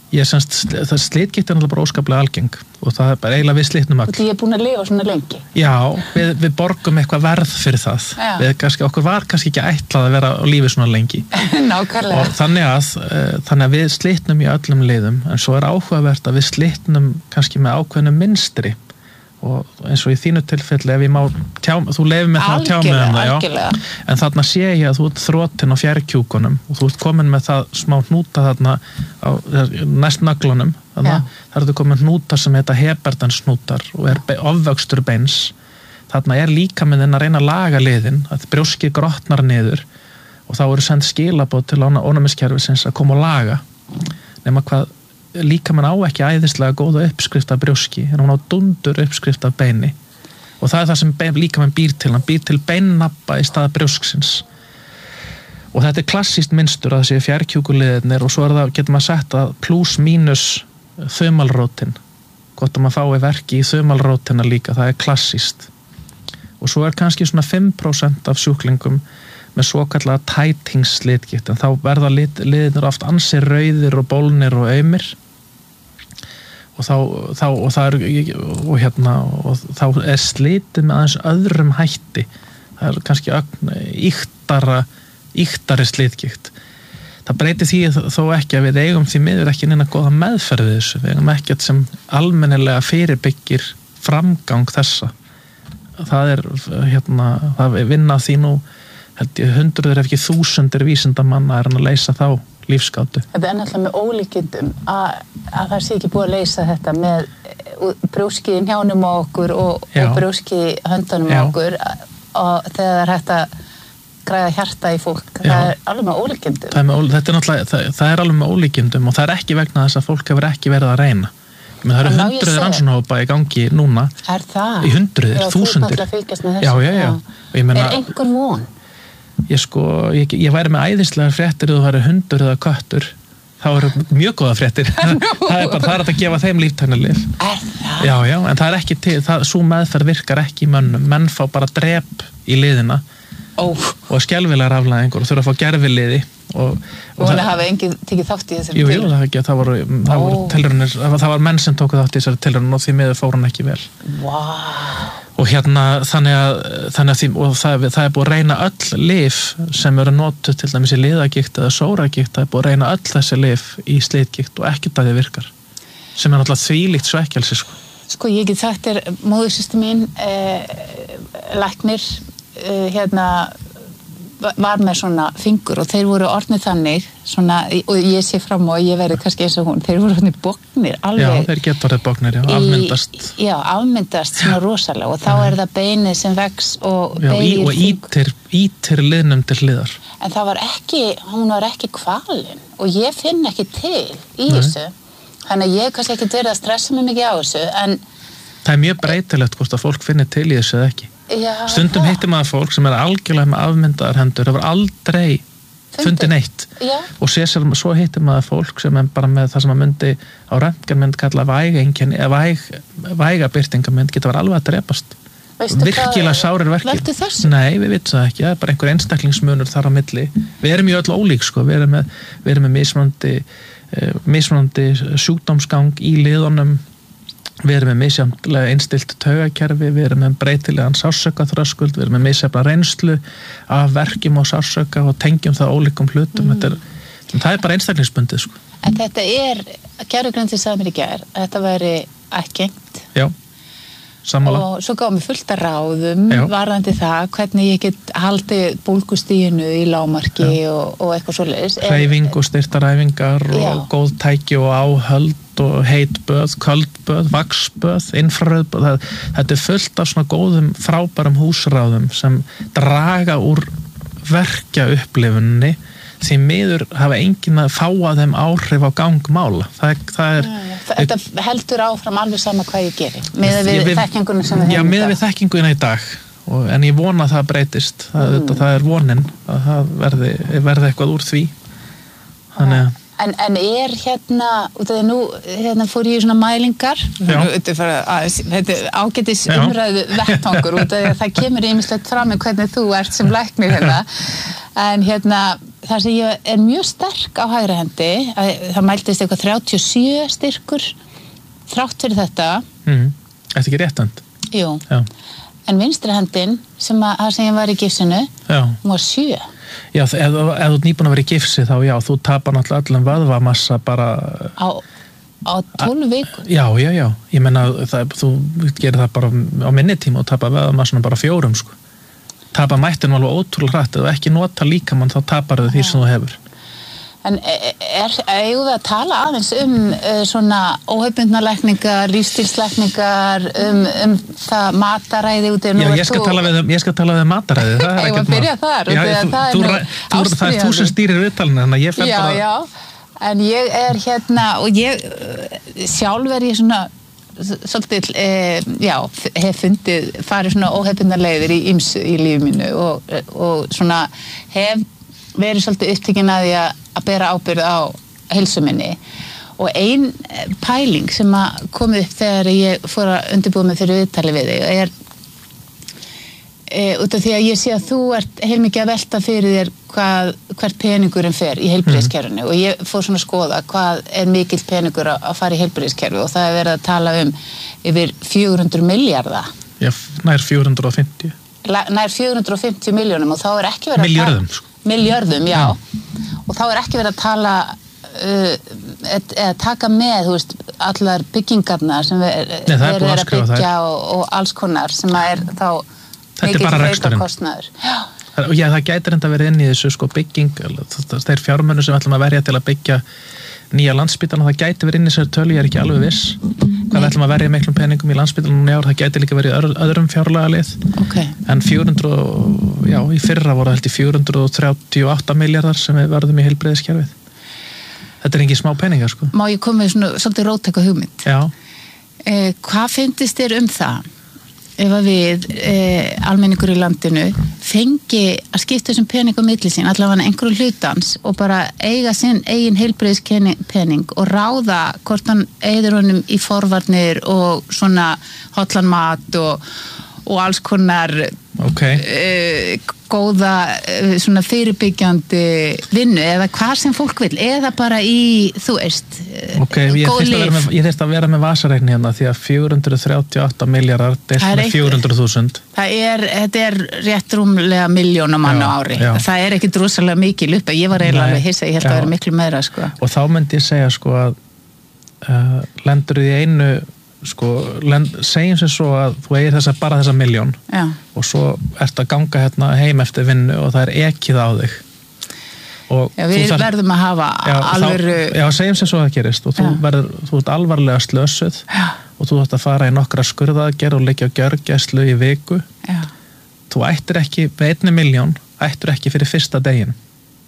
Ég semst, það slitgigt er náttúrulega bara óskaplega algeng og það er bara eiginlega við slitnum öll. Og því ég er búin að lifa svona lengi. Já, við, við borgum eitthvað verð fyrir það. Já. Við kannski, okkur var kannski ekki ætlað að vera á lífi svona lengi. Nákvæmlega. Og þannig að, þannig að við slitnum í öllum liðum, en svo er áhugavert að við slitnum kannski með ákveðnum mynstri. Og eins og í þínu tilfelli ef ég má tjá, þú lefir með það að tjá með um það, já. En þarna sé ég að þú ert þrotin á fjærkjúkunum og þú ert komin með það smá hnúta þarna á næst naglunum, þannig að það eru komin hnútar sem heita Heberdanshnútar og er ofvöxtur beins. Þarna er líkaminn að reyna að laga liðin, að brjóskið grotnar niður og þá eru send skilaboð til ónæmiskerfisins að koma og laga. Nema hvað líka mann á ekki æðislega góða uppskrift af brjóski, en hún á dundur uppskrift af beini og það er það sem bein, líka mann býr til, hann býr til beinnappa í stað brjósksins og þetta er klassískt mynstur að það séu fjærkjúkuliðirnir og svo er það, getur maður sett að pluss mínus þumalrótin, gott að maður fái verki í þumalrótina líka, það er klassískt og svo er kannski svona fimm prósent af sjúklingum með svokallega tætingsslitgikt, en þá verða lit, liðirnir oft ansi rauðir og bólnir og aumir og þá, þá og það er og hérna og þá er slitið með aðeins öðrum hætti, það er kannski ögn íktara íktari slitgikt. Það breytir því þó ekki að við eigum því miður ekki neina góða meðferð við þessu, við eigum ekkert sem almennilega fyrirbyggir framgang þessa. Það er hérna, það er vinna því nú held ég hundruður ef ekki þúsundir vísindamanna er hann að leysa þá lífsgátu. Þetta er náttúrulega með ólíkindum að, að það sé ekki búið að leysa þetta með brjóskið í njánum á okkur og, og brjóskið í höndunum á okkur og þegar það er hægt að græða hjarta í fólk. Já. Það er alveg með ólíkindum. Það er, með, þetta er, náttúrulega, það, það er alveg með ólíkindum og það er ekki vegna þess að fólk hefur ekki verið að reyna. Men það eru hundruðir rannsóknarhópa í gangi núna. Er það? Í hundruðir, já, þúsundir. Já, þú ert náttúrulega að fylgjast með þessu. Já, já, já. já. Meina, er einhver von? Ég sko, ég, ég væri með æðislegar fréttir ef þú væri hundur eða köttur, þá eru mjög góða fréttir. það er bara, það er að gefa þeim líftæknilyf. Er það? Já, já, en það er ekki til, það, svo meðferð virkar ekki í mönnum. Menn fá bara drep í liðina oh. og skelfilegar afleiðingar og þurfa að fá gerfiliði. Og, og, og hann hafi enginn tekið þátt í þessari jú, jú, það, ekki, það voru, það voru oh. tilraunir, það var menn sem tóku þátt í þessari tilraunir og því miður fór hann ekki vel. Wow. Og hérna, þannig að, þannig að því, og það, það er búið að reyna öll lyf sem eru notuð til dæmis í liðagigt eða sóragigt, það er búið að reyna öll þessi lyf í slitgikt og ekkert að þið virkar, sem er náttúrulega þvílíkt svekkelsi, sko. Sko, ég get sagt þér, móðursystir mín, eh, læknir, eh, hérna, var með svona fingur og þeir voru orðnir þannig svona, og ég sé fram og ég verði kannski eins og hún, þeir voru orðnir bóknir alveg. Já, þeir geta orðið bóknir, já, afmyndast. Í, já, afmyndast svona rosalega og þá já. Er það beinið sem vex og já, í, og ítir, ítir liðnum til hliðar. En það var ekki, hún var ekki kvalin og ég finn ekki til í Nei. Þessu, þannig að ég kannski ekki verið að stressa mig mikið á þessu, en það er mjög breytilegt hvort að fólk finnir til í þessu eða ekki. Já, stundum það. Hittir maður fólk sem er algjörlega með afmyndaðar hendur, það var aldrei fundið neitt já. Og sér, svo hittir maður fólk sem er bara með það sem að myndi á röntgenmynd kalla vægeinkenni eða væg, vægabirtingamynd geta verið alveg að drepast. Veistu virkilega sárir verkir. Veltu þessu? Nei, við vitum það ekki, það er bara einhver einstaklingsmunur þar á milli. Við erum í öll ólík sko, við erum með, við erum með mismunandi, uh, mismunandi sjúkdómsgang í liðunum. Við erum með misjafnlega innstilt taugakerfi, við erum með breytilegan sársaukaþröskuld, við erum með misjafna reynslu af verkjum og sársauka og tengjum það ólíkum hlutum. Mm. Er, það er bara einstaklingsbundið, sko. En þetta er, gerðugrindin sagði mér í gær, þetta væri ættgengt. Já, sammála. Og svo gáðum við fullt að ráðum Já. Varðandi það, hvernig ég get haldið bólgustíginu í lágmarki og, og eitthvað svoleiðis. Hreyfing og styrtaræfingar og Já. Góð tæki og áhöld og heitböð, köldböð, vaxböð, infrarauðböð, þetta er fullt af svona góðum, frábærum húsráðum sem draga úr verkja upplifunni því miður hafa enginn að fá að þeim áhrif á gangmála. Það, það er... Ja, þetta við, heldur áfram alveg sama hvað ég geri, með við, við þekkinguna sem við hefum. Já, með við þekkinguna í dag, og, en ég vona að það breytist, það, mm. það er vonin að það verði, verði eitthvað úr því. Þannig að En, en er hérna, út af því nú hérna fór ég í svona mælingar, þetta er ágætis umræðu vettvangur út af því að það kemur ýmislegt fram með hvernig þú ert sem læknir hérna, En hérna, það sem ég er mjög sterk á hægri hendi, að, það mæltist eitthvað þrjátíu og sjö styrkur þrátt fyrir þetta. Mm. Ertu ekki réttand? Jú. Já. En vinstri hendin, sem að, það sem ég var í gifsinu, hún var sjö. Já, ef, ef þú ert nýbúin að vera í gifsi þá já, þú tapar náttúrulega öllum vöðvamassa bara... Á, á tólf vikur? Já, já, já. Ég meina, það, þú gerir það bara á minni tíma og tapar vöðvamassana bara fjórum, sko. Tapar mættinu alveg ótrúlega hratt, ef þú ekki nota líkamann þá tapar þau því sem þú hefur. En er eigum við að tala aðeins um uh, svona óhefbundna lækningar, lífstílslækningar, um, um það mataræði út í nú? Já, ég skal, þú... við, ég skal tala við mataræði. Það er ekkert mál. Ég var að byrja þar. Já, þú, það, þú, er þú, þú, það er þú sem stýrir viðtalinu, þannig að ég fer já, bara... Já, já, en ég er hérna, og ég sjálf er ég svona, svolítið, eh, já, hef fundið, farið svona óhefbundna leiðir í ýmsu í lífi mínu og, og svona hef verið svolítið upptekinn að því að að bera ábyrgð á heilsu minni og ein pæling sem að kom upp þegar ég fór að undirbúa mig fyrir viðtali við þig er e, út af því að ég sé að þú ert heilmikið að velta fyrir þér hvað, hvert peningurinn fer í heilbrigðiskerfinu mm. og ég fór svona að skoða hvað er mikill peningur að, að fara í heilbrigðiskerfi og það er verið að tala um yfir fjögur hundruð milljarða. Já, nær fjögur hundruð og fimmtíu. Nær fjögur hundruð og fimmtíu miljónum og þá er ekki verið að Milljörðum, tala... Milljörðum, já. já. Og þá er ekki verið að tala uh, eða taka með, þú veist, allar byggingarnar sem við Nei, er að byggja og, og alls konar sem er þá mikið freitakostnaður. Já. Já, það gætir enda verið inn í þessu sko bygging, þeir fjármunir sem við ætlum að verja til að byggja nýja Landspítalann, það gæti verið inn í þessari tölu, ég er ekki alveg viss hvað við ætlum að verja miklum peningum í Landspítalann í ár, það gæti líka verið öðrum fjárlagalið okay. en fjögur hundruð, já, í fyrra voru held í fjögur hundruð þrjátíu og átta milljarðar sem við verðum í heilbrigðiskerfið. Þetta er ekki smá peningar, sko. Má ég koma með svona svolítið róttæka hugmynd? Já. Eh, hvað finnst þér um það? Ef að við, eh, almenningur í landinu, fengi að skipta þessum peningum milli sín, allavega einhverju hlutans og bara eiga sinn eigin heilbrigðispening og ráða hvort hann eyðir honum í forvarnir og svona hollan mat og, og alls konar okay. uh, góða uh, svona fyrirbyggjandi vinnu eða hvað sem fólk vil eða bara í, þú veist uh, okay, góð líf. Ég þurfti að vera með vasareikni hérna því að fjögur hundruð þrjátíu og átta milljarðar deilt með fjögur hundruð þúsund. Það er, þetta er rétt rúmlega milljón á mann á ári. Já. Það er ekki drosalega mikið upp. Ég var eiginlega alveg hissa, ég held já. Að vera miklu meira, sko. Og þá myndi ég segja, sko, að uh, lendur í einu sko, lend, segjum sem svo að þú eigir þessa, bara þessa milljón já. Og svo ert að ganga hérna heim eftir vinnu og það er ekið á þig og já, við þar, verðum að hafa já, alvöru þá, já, segjum sem svo það gerist og þú, verður, þú ert alvarlega slösuð já. Og þú ætti að fara í nokkra skurðaðgerð og liggja á gjörgæslu í viku já. Þú ættir ekki með einni milljón ættir ekki fyrir fyrsta degin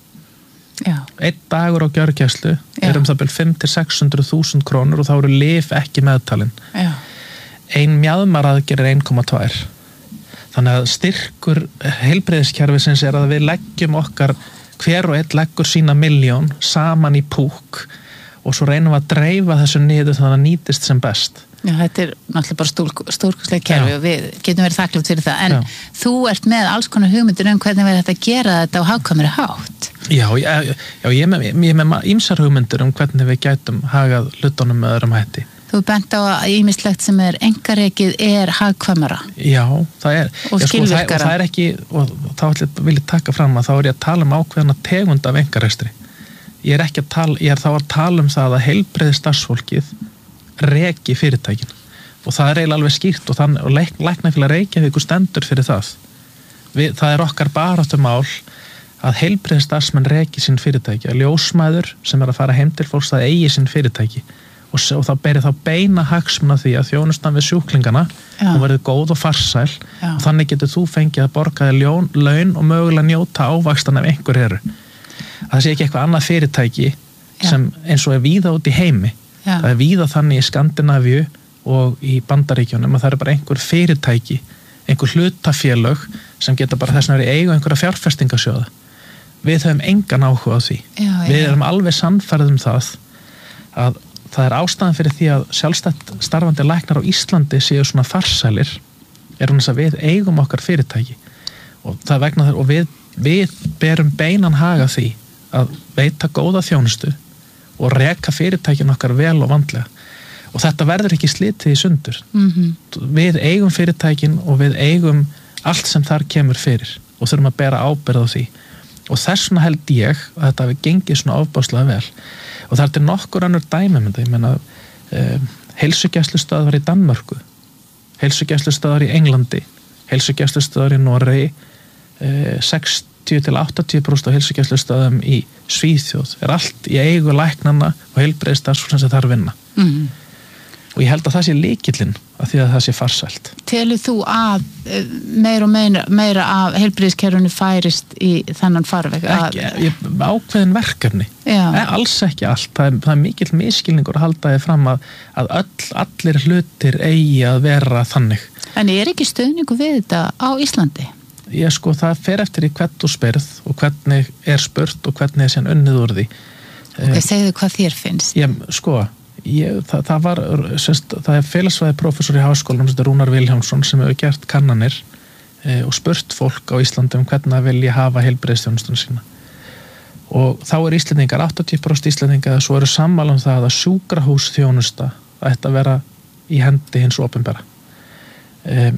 já. Einn dagur á gjörgæslu er um það byrjum fimm til sex hundruð þúsund krónur og þá eru lyf ekki meðtalin já. Ein mjaðmaraðgerð er einn komma tvö þannig að styrkur heilbrigðiskerfisins er að við leggjum okkar hver og einn leggur sína milljón saman í púk og svo reynum við að dreifa þessu niður þannig að nýtist sem best. Já, þetta er náttúrulega bara stórkostlega kerfi og við getum verið þakklátt fyrir það, en já. Þú ert með alls konar hugmyndir um hvernig við þetta að gera þetta á hagkvæmri hátt. Já, já, já ég er með, með ýmsar hugmyndir um hvernig við gætum hagað hlutunum með öðrum hætti. Þú bent á að ýmislegt sem er einkarekið er hagkvæmara. Já, það er. Og já, sko, skilvirkara. Það, og það er ekki, og þá vil ég taka fram að þá er ég að tala um ákveðna tegund af einkarekstri. Ég er ekki að tala, ég er þá að tala um það að heilbrigði starfsfólkið reki fyrirtækin og það er eiginlega alveg skýrt og, þann, og leik, læknafélag Reykjavíkur stendur fyrir það. Við, það er okkar baráttumál að heilbrigði starfsmenn reki sín fyrirtæki, að ljósmæður sem er að fara heim til fólks það eigi sín fyrirtæki og, og þá beri þá beina hagsmuna því að þjónustan við sjúklingana og verður góð og farsæl Já. Og þannig getur þú fengið að borga þér ljón, laun og mögulega njóta ávaxtan ef einhver eru. Að það sé ekki eitthvað annað fyrirtæki Já. Sem eins og er víða út í heimi. Já. Það er víða þannig í Skandinavíu og í Bandaríkjunum að það er bara einhver fyrirtæki, einhver hlutafélög sem geta bara þess að vera í eigu einhverja fjárfestingasjóða. Við höfum engan áhuga á því. Já, við já. erum alveg sannfærð um það að það er ástæðan fyrir því að sjálfstætt starfandi læknar á Íslandi séu svona farsælir er hún þess að við eigum okkar fyrirtæki og það vegna þar og við við berum beinan haga því að veita góða þjónustu og reka fyrirtækin okkar vel og vandlega og þetta verður ekki slitið í sundur mm-hmm. við eigum fyrirtækin og við eigum allt sem þar kemur fyrir og þurfum að bera ábyrgð á því og þess vegna held ég að þetta hafi gengið svona ofbáslega vel og það er til nokkur annur dæmi myndi, ég meina um, heilsugæslustöðvar í Danmörku heilsugæslustöðvar í Englandi heilsugæslustöðvar í Noregi uh, sextíu til áttatíu prósent af heilsugæslustöðum í Svíþjóð er allt í eigu læknanna og heilbrigðisstarfsfólks sem þar vinna mm. og ég held að það sé lykillinn að því að það sé farsælt. Telur þú að meira og meira, meira af heilbrigðiskerfinu færist í þennan farveg? Ekki, ég, ákveðin verkefni. Já. Alls ekki allt. Það er, það er mikill miskilningur að halda þið fram að, að öll, allir hlutir eigi að vera þannig. En er ekki stuðningu við þetta á Íslandi? Ég sko, það fer eftir í hvern þú spyrð og hvernig er spurt og hvernig er síðan unnið úr því. Ok, segðu hvað þér finnst. Ég, sko, Ég, það, það var semst, það er félagsfræði prófessor í háskólanum Rúnar Vilhjálmsson sem hefur gert kannanir e, og spurt fólk á Íslandi um hvernig það vilji hafa heilbrigðisþjónustuna sína og þá er Íslendingar áttatíu prósent Íslendingar svo eru sammála um það að sjúkrahúsþjónusta ætti að vera í hendi hins opinbera e,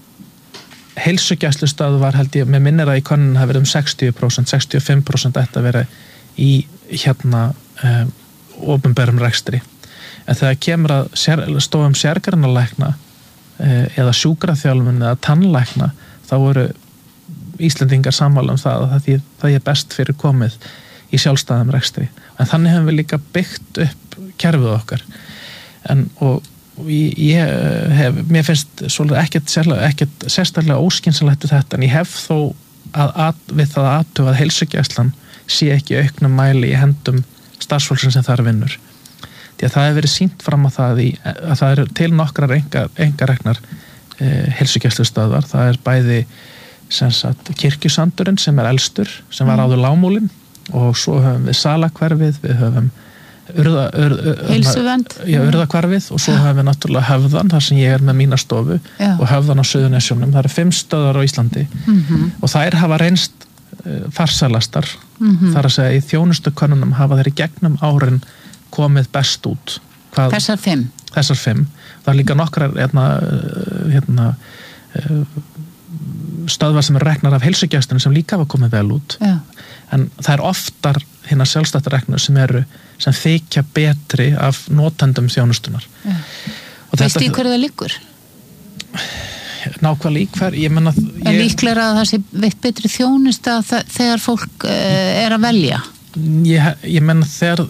heilsugæslustöðvar held ég með minnir að í könnun hafi verið um sextíu prósent sextíu og fimm prósent ætti að vera í hérna e, opinberum rekstri en þegar kemur að sér, stofum sérgreinalækna eða sjúkraþjálfun eða tannlækna þá eru Íslendingar sammála um það að það, það er best fyrir komið í sjálfstæðum rekstri en þannig hefum við líka byggt upp kerfið okkar en og, og ég hef, mér finnst svolítið ekkert, ekkert sérstaklega óskynsalegt við þetta en ég hef þó að, að við það aðtuga að heilsugæslan sé ekki auknum mæli í hendum starfsfólksins sem þar vinnur. Því að það hefur verið sýnt fram að það í, að það eru til nokkrar einkareknar eh, heilsugæslustöðvar. Það er bæði sem sagt Kirkjusandurinn sem er elstur, sem var áður Lágmúlinn og svo höfum við Salahverfið, við höfum urða, urða, Heilsuvernd. Já, Urðahverfið og svo höfum við náttúrulega Höfðan, þar sem ég er með mína stofu Já. Og Höfðan á Suðurnesjunum. Það eru fimm stöðvar á Íslandi mm-hmm. og þær hafa reynst farsælastar mm-hmm. þar að segja í þjónustukönnunum hafa þeir í gegnum árin komið best út. Hvað, þessar fimm? Þessar fimm. Það er líka nokkrar hérna, hérna, stöðvar sem er reknar af heilsugæslunni sem líka hafa komið vel út. Já. En það er oftar hérna sjálfstætt reknar sem eru sem þykja betri af notendum þjónustunar. Veistu í hverju það liggur? Nákvæmlega í hver, ég menna ég... Er líklega að það sé veitt betri þjónusta þegar fólk uh, er að velja? Ég, ég menna þegar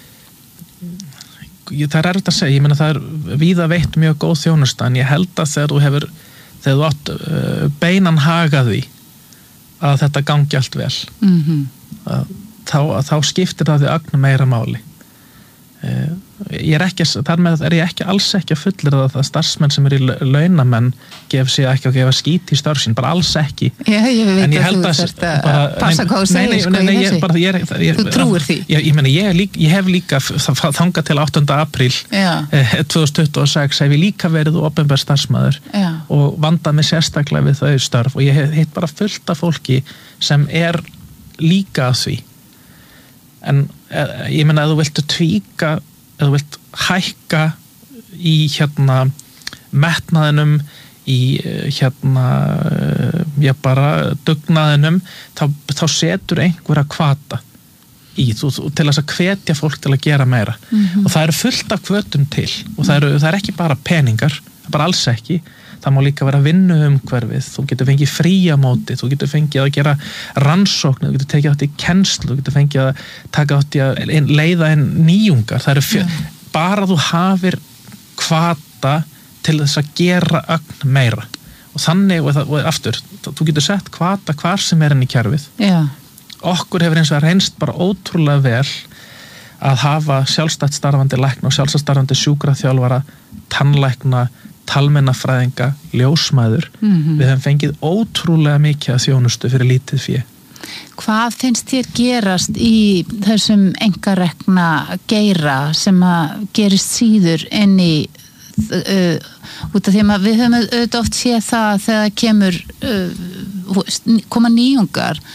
ég, það er erfitt að segja, ég menna það er víða veitt mjög góð þjónusta en ég held að þegar þú hefur þegar þú átt uh, beinan haga því að þetta gangi allt vel mm-hmm. að, þá, að þá skiptir það því ögn meira máli uh, ég er ekki, þar með er ég ekki alls ekki að fullyrða það að starfsmenn sem eru í launamenn gef sér ekki að gefa skít í störf sín, bara alls ekki Já, ég veit en ég að þú þurft að bara, passa hvað þú segir sko í þessu þú trúir því ég, ég, meni, ég, lík, ég hef líka þangað til áttunda apríl eh, tvö þúsund tuttugu og sex hef ég líka verið opinber starfsmaður Já. Og vandað mig sérstaklega við þau störf og ég heit bara fullt af fólki sem er líka að því en eh, ég menna að þú viltu tvíka ef þú vilt hækka í hérna metnaðinum í hérna já bara dugnaðinum þá, þá setur einhverja hvata í þú, til þess að hvetja fólk til að gera meira mm-hmm. og það eru fullt af hvötum til og það, eru, það er ekki bara peningar bara alls ekki, það má líka vera vinnuumhverfið, þú getur fengið fríamóti, þú getur fengið að gera rannsóknir, þú getur tekið átt í kennslu, þú getur fengið að taka átt í að leiða inn nýjungar, það eru fjö, ja. bara þú hafir hvata til þess að gera ögn meira og þannig, og, það, og aftur, þú getur sett hvata hvar sem er inn í kerfið. Ja. Okkur hefur eins og reynst bara ótrúlega vel að hafa sjálfstætt starfandi lækna og sjálfstætt starfandi sjúkraþjálfara, tannlækna, talmennafræðinga, ljósmæður mm-hmm. við hefum fengið ótrúlega mikið að þjónustu fyrir lítið fé. Hvað finnst þér gerast í þessum einkarekna geira sem að gerist síður inn í uh, út af því að við höfum auðvitað oft séð það þegar kemur uh, koma nýjungar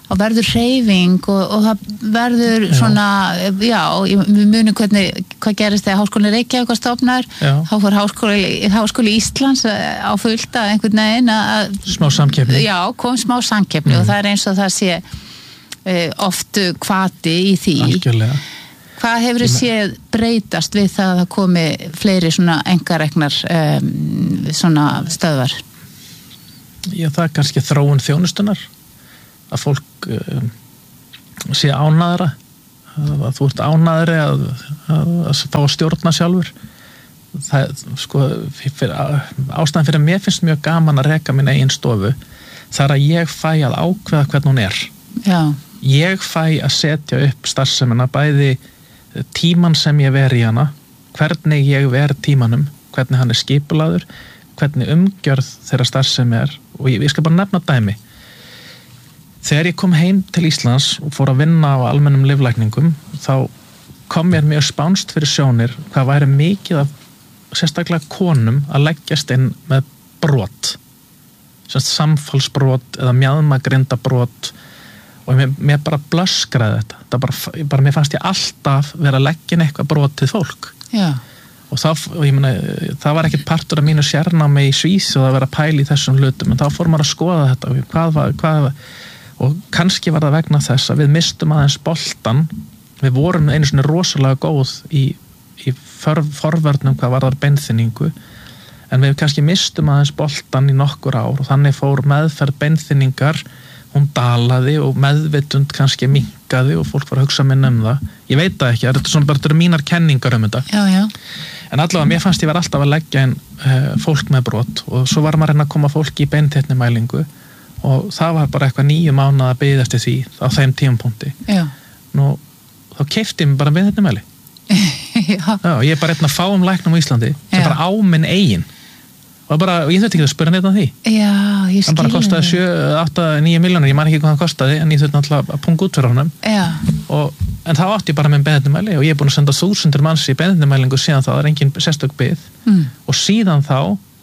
og verður hreyfing og, og það verður já. Svona, já, við munum hvernig, hvað gerist þegar Háskólinn Reykjavík var stofnaður, þá fór Háskóli, Háskóli Íslands á fullt að einhvern veginn að smá samkeppni. Já, kom smá samkeppni mm. og það er eins og það sé e, oft hvati í því. Algjörlega. Hvað hefur þið séð breytast við það að það komi fleiri svona engareknar um, svona stöðvar? Já, það er kannski þróun þjónustunar, að fólk uh, sé ánæðra, að, að þú ert ánæðri að, að, að fá að stjórna sjálfur. Það, sko, fyrir, ástæðan fyrir mér finnst mjög gaman að reka mín eigin stofu, það er að ég fæ að ákveða hvernig hún er. Já. Ég fæ að setja upp starfsemina, bæði tíman sem ég veri í hana, hvernig ég veri tímanum, hvernig hann er skipulaður, hvernig umgjörð þeirra starfsemi er, og ég, ég skal bara nefna dæmi. Þegar ég kom heim til Íslands og fór að vinna á almennum lyflækningum, þá kom mér mjög spánst fyrir sjónir hvað væri mikið af sérstaklega konum að leggjast inn með brot, samfallsbrot eða mjaðmagrindabrot, og mér, mér bara blöskraði þetta. þetta bara, bara, mér fannst ég alltaf vera að leggja inn eitthvað brotið fólk. Já. Og, það, og ég meni, það var ekkert partur af mínu sérnámi í Svís og að vera að pæla í þessum hlutum, en þá fór maður að skoða þetta hvað var, hvað var, og kannski var það vegna þess að við mistum aðeins boltan, við vorum einu svona rosalega góð í, í for, forvörnum hvað var þar beinþynningu, en við kannski mistum aðeins boltan í nokkur ár og þannig fór meðferð beinþynningar, hún dalaði og meðvitund kannski minnkaði og fólk var að hugsa minna um það. Ég veit það ekki, þetta er svona bara þetta er mínar kenningar um þetta. Já, já. En allavega, mér fannst ég var alltaf að leggja inn uh, fólk með brot og svo var maður að reyna að koma fólki í beinþytnimælingu og það var bara eitthvað níu mánaða að beðið eftir því á þeim tímapunkti. Já. Nú, þá keypti ég mig bara beinþytnimæli. Já. Já, ég er bara einn að fáum læknum á Íslandi sem bara á minn eigin. Og bara, og ég þurfti ekki að spura neitt á því. Já, ég skil. Hann bara kostaði sjö, átta, níu milljónir, ég man ekki hvað hann kostaði, en ég þurfti náttúrulega að punga út fyrir honum. Já. Og, en þá átti ég bara með beinþytnimæli og ég er búin að senda þúsundir manns í beinþytnimælingu síðan þá, það er engin sérstök bið. Mm. Og síðan þá,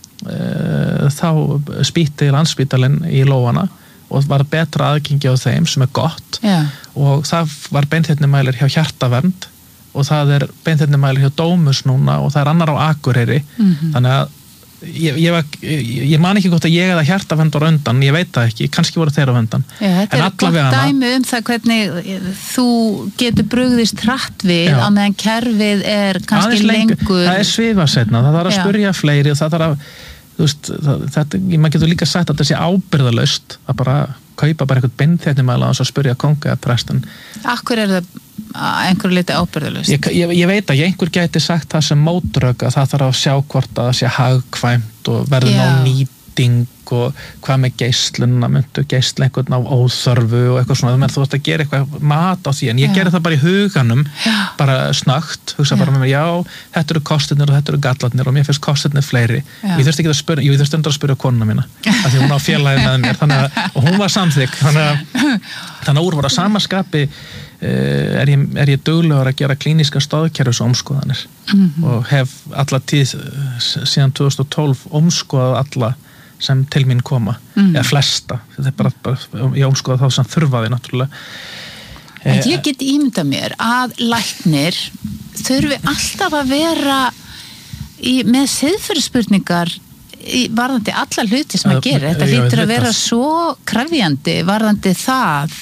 uh, þá spýtti Landspítalinn í lófana og var betra aðgengi á þeim sem er gott. Já. Og það var beinþytnimælir hjá Hjartavernd og það er beinþytnimælir hjá Dómus núna og það er annar á Akureyri. Mm-hmm. Þannig að Ég, ég, var, ég, ég man ekki gott að ég eða Hjartavernd var undan, ég veit það ekki, kannski voru þeir á undan. Já, þetta en er gott dæmi um það hvernig þú getur brugðist hratt við á meðan kerfið er kannski lengur. Það er svifasetna, það þarf að Já. Spurja fleiri og það þarf að, þú veist, það, þetta, maður getur líka sagt að þetta sé ábyrgðalaust að bara kaupa bara eitthvað beinþytnimæli og svo spurja konga eða prestan. Akkur er það einhverju liti ábyrgðalaust? Ég, ég, ég veit að einhver gæti sagt það sem mótrök að það þarf að sjá hvort að það sé hagkvæmt og verður ná nýting og hvað með geislunna, myndu geisla einhvern á óþörfu og eitthvað svona, menn þú ætti að gera eitthvað mat á því, en ég já. Gerði það bara í huganum, já. Bara snögt, hugsa já. Bara með mér, já, þetta eru kostirnir og þetta eru gallarnir og mér finnst kostirnir fleiri. Já. Og ég þurfti ekki að spyrja, ég þurfti undir að spyrja konuna mína, af því hún á félagið með mér, þannig að, og hún var samþykk, þannig að, þannig að úr var að samaskapi er ég, er ég duglegur að gera klíníska stoðkerfis omskoðanir mm-hmm. og hef alla tíð síðan tvö þúsund og tólf omskoðað alla sem til mín koma, mm. eða flesta, þetta er bara, bara ég omskoða þá sem þurfaði náttúrulega. En ég get ímyndað mér að læknir þurfi alltaf að vera í, með siðferðisspurningar varðandi alla hluti sem að gera, þetta hlýtur að vera svo krefjandi varðandi það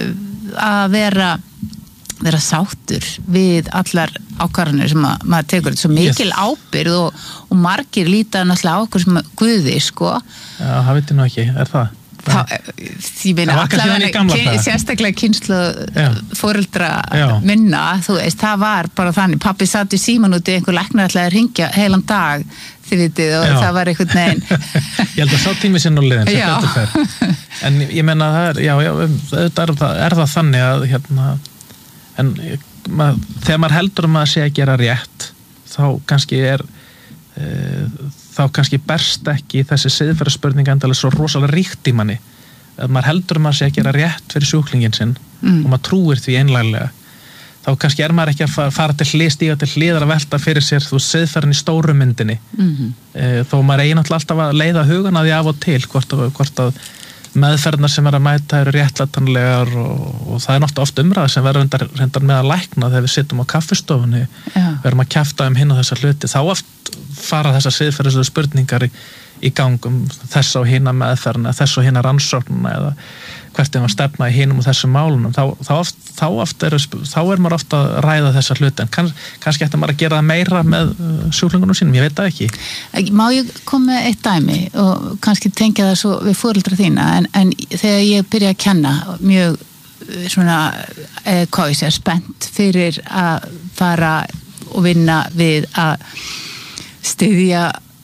að vera vera sáttur við allar ákvarðanir sem að, maður tekur þetta svo mikil yes. ábyrgð og, og margir líta náttúrulega á okkur sem guði, sko. Já, það veit ég nú ekki, er það? Það, ég meina allavega sérstaklega kynslu foreldra minna, þú veist, það var bara þannig, pappi satt í síman úti einhver læknir ætlaði að ringja heilan dag þið vitið og já. Það var einhvern veginn ég held að sá tími sér nú liðin sem þetta fer, en ég meina það er, já, já, auðvitað er það, er það þannig að hérna, en mað, þegar maður heldur um að sé að gera rétt þá kannski er e, þá kannski berst ekki þessi siðferðisspurning endalega svo rosalega ríkt í manni að maður heldur um að sé að gera rétt fyrir sjúklingin sinn mm. og maður trúir því einlæglega þá kannski er maður ekki að fara til hlið, stíga til hliðar að velta fyrir sér þú siðferðin í stóru myndinni mm-hmm. e, þó maður eigi náttúrulega alltaf að leiða hugan að því af og til hvort að, hvort að meðferðnar sem er að mæta eru réttlætanlegar og, og það er náttúrulega oft umræða sem verður reyndar, reyndar með að lækna þegar við sittum á kaffistofunni, við erum að kjafta um hinn og þessa hluti, þá oft fara þessar siðferðislegu spurningar í, í gangum þess á hina meðferðina, þess á hina rannsóknina eða hvert er maður stefna í hinum og þessum málunum, þá, þá, oft, þá, oft er, þá er maður ofta að ræða þessa hluti, en kann, kannski ætti maður að gera það meira með uh, sjúklingunum sínum, ég veit það ekki. Má ég koma með eitt dæmi og kannski tengja það svo við foreldra þína, en, en þegar ég byrja að kenna mjög svona, eh, hvað ég segja, spennt fyrir að fara og vinna við að styðja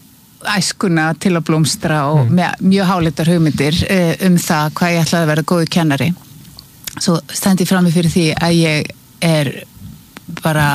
æskuna til að blómstra og mm. með mjög háleitar hugmyndir um það hvað ég ætlaði að vera góður kennari. Svo stend ég frammi fyrir því að ég er bara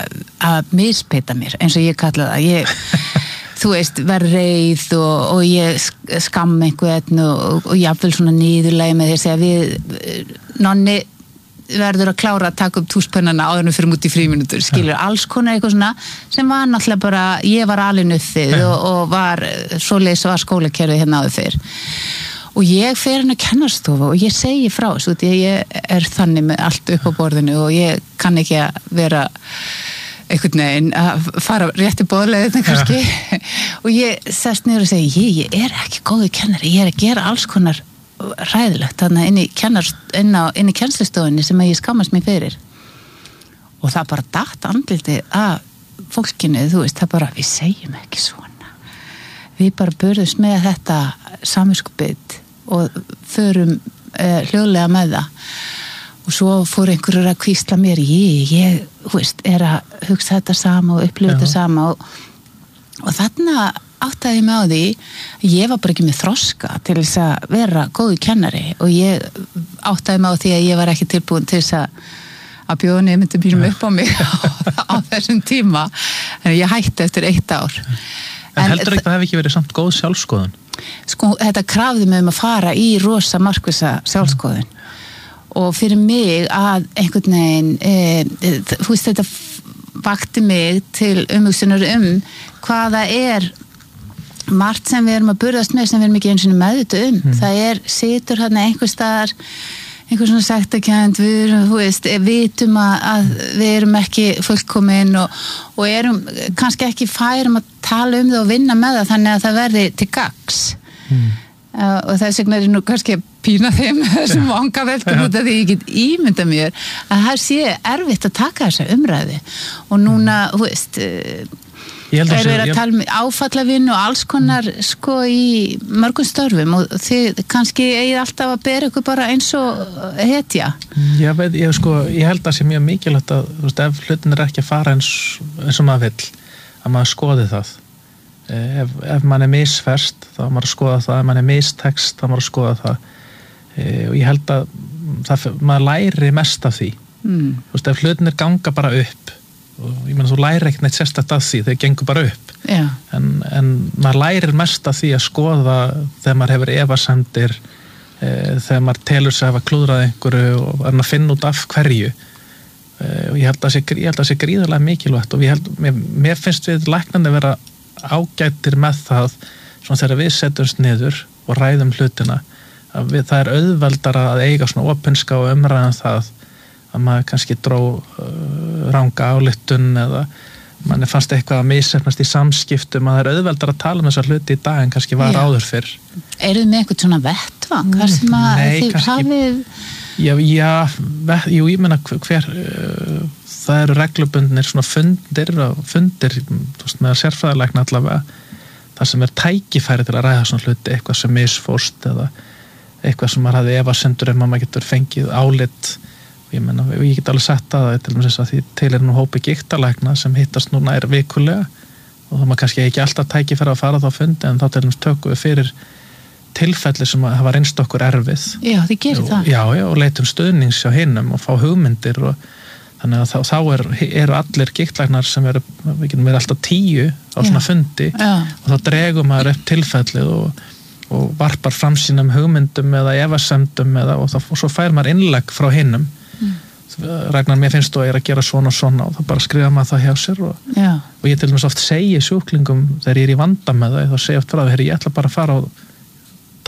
að mispeita mér, eins og ég kalla það. Ég, þú veist, verð reið og, og ég skamm einhvern og, og, og jafnvel svona niðurlægi með því að segja við, Nonni verður að klára að taka upp túspennana áður en fyrir út í frímínútur, skilur, alls konar eitthvað svona sem var náttúrulega bara, ég var alin uppið og, og var svoleiðis var skólakerfið hérna áður fyrr og ég fer hann að kennarstofu og ég segi frá þessu, því ég er þannig með allt upp á borðinu og ég kann ekki að vera einhvern veginn að fara rétt í boðleiðina kannski og ég sest niður og segi, ég, ég er ekki góður kennari, ég er að gera alls konar ræðilegt þannig inn í, inn, á, inn í kennslustofunni sem ég skammast mér fyrir og það bara datt andliti að fólkinu, þú veist, það bara við segjum ekki svona við bara börðumst með þetta samviskubit og förum uh, hljóðlega með það og svo fór einhverjur að hvísla mér ég, ég, þú veist, er að hugsa þetta sama og upplifa þetta sama og, og þarna áttaði ég mig á því, ég var bara ekki með þroska til þess að vera góður kennari og ég áttaði mig á því að ég var ekki tilbúin til þess að að bjóða nemyndum mínum upp á mig á, á þessum tíma, en ég hætti eftir eitt ár. En, en heldur ekki að það hef ekki verið samt góð sjálfskoðun? Sko, þetta krafði mig um að fara í rosa markvissa sjálfskoðun mm. og fyrir mig að einhvern veginn, e, þú veist, þetta vakti mig til umhugsunar um hvaða er margt sem við erum að burðast með sem við erum ekki eins og meðvituð um. Mm. Það er, situr hérna einhver staðar, einhver svona sektarkennd, við erum, þú veist, vitum að, að við erum ekki fullkomin og, og erum kannski ekki færum að tala um það og vinna með það þannig að það verði til gagns. Mm. Uh, og þess vegna er nú kannski að pína þeim þessum vanga veltum út af því ég get ímynda mér að það sé erfitt að taka þessa umræði og núna, þú veist, uh, er verið að tala um áfallavinn og alls konar sko í mörgum störfum og þið kannski eigið alltaf að bera ykkur bara eins og hetja. Já, veit, ég, sko, ég held að það sé mjög mikilvægt að þú veist, ef hlutin er ekki að fara eins, eins og maður vill, að maður skoði það. Ef, ef mann er misferst, þá maður að skoða það, ef mann er mistekst, þá maður að skoða það. E, og ég held að það, maður læri mest af því. Mm. Þú veist, ef hlutin er ganga bara upp, og ég meina þú lærir ekkert neitt sérstakt að því, þau gengur bara upp. Já. En, en maður lærir mest af því að skoða þegar maður hefur efasemdir, e, þegar maður telur sig að hafa klúðrað einhverju og er að finna út af hverju. E, og ég held að það sé gríðarlega mikilvægt og held, mér, mér finnst við læknandi vera ágættir með það svona þegar við setjumst niður og ræðum hlutina að við, það er auðveldara að eiga svona opinska og umræðan það að maður kannski dró uh, ranga ályktun eða manni fannst eitthvað að misefnast í samskiptum að það er auðveldara að tala um þessar hluti í dag en kannski var já. Áður fyrr. Eru þið með eitthvað svona vettvang? Hvað sem að Nei, þið kannski, hafið? Já, já vet, jú, ég meina hver uh, það eru reglubundnir svona fundir og fundir, þú veist, með sérfræðilegna allavega, þar sem er tækifæri til að ræða svona hluti, eitthvað sem misfórst eða eitthvað sem maður hafði efasemdur um að maður getur fengið álit og ég meina, og ég get alveg sett að það til og með þess að því til er nú hópi gigtalækna sem hittast núna er vikulega og þá maður kannski ekki alltaf tækifæri að fara þá fundi en þá til og með tökum við fyrir tilfelli sem að hafa reynst okkur erfið. Já, þið gerir það. Já, já, og leitum stuðnings hjá hinum og fá hugmyndir og þannig að þá, þá er, eru allir gigtlæknar sem eru, við getum verið alltaf tíu á svona fundi já. Og þá dregum maður upp tilfellið og, og varpar fram sínum hugmyndum eða efasemdum eða, og, þá, og svo fær maður innlegg frá hinum. Mm. Ragnar, mér finnst þú að ég er að gera svona og svona og þá bara skrifa maður það hjá sér og, og ég til dæmis oft segi sjúklingum þegar ég er í vanda með það, þá segi oft frá það, ég ætla bara að fara og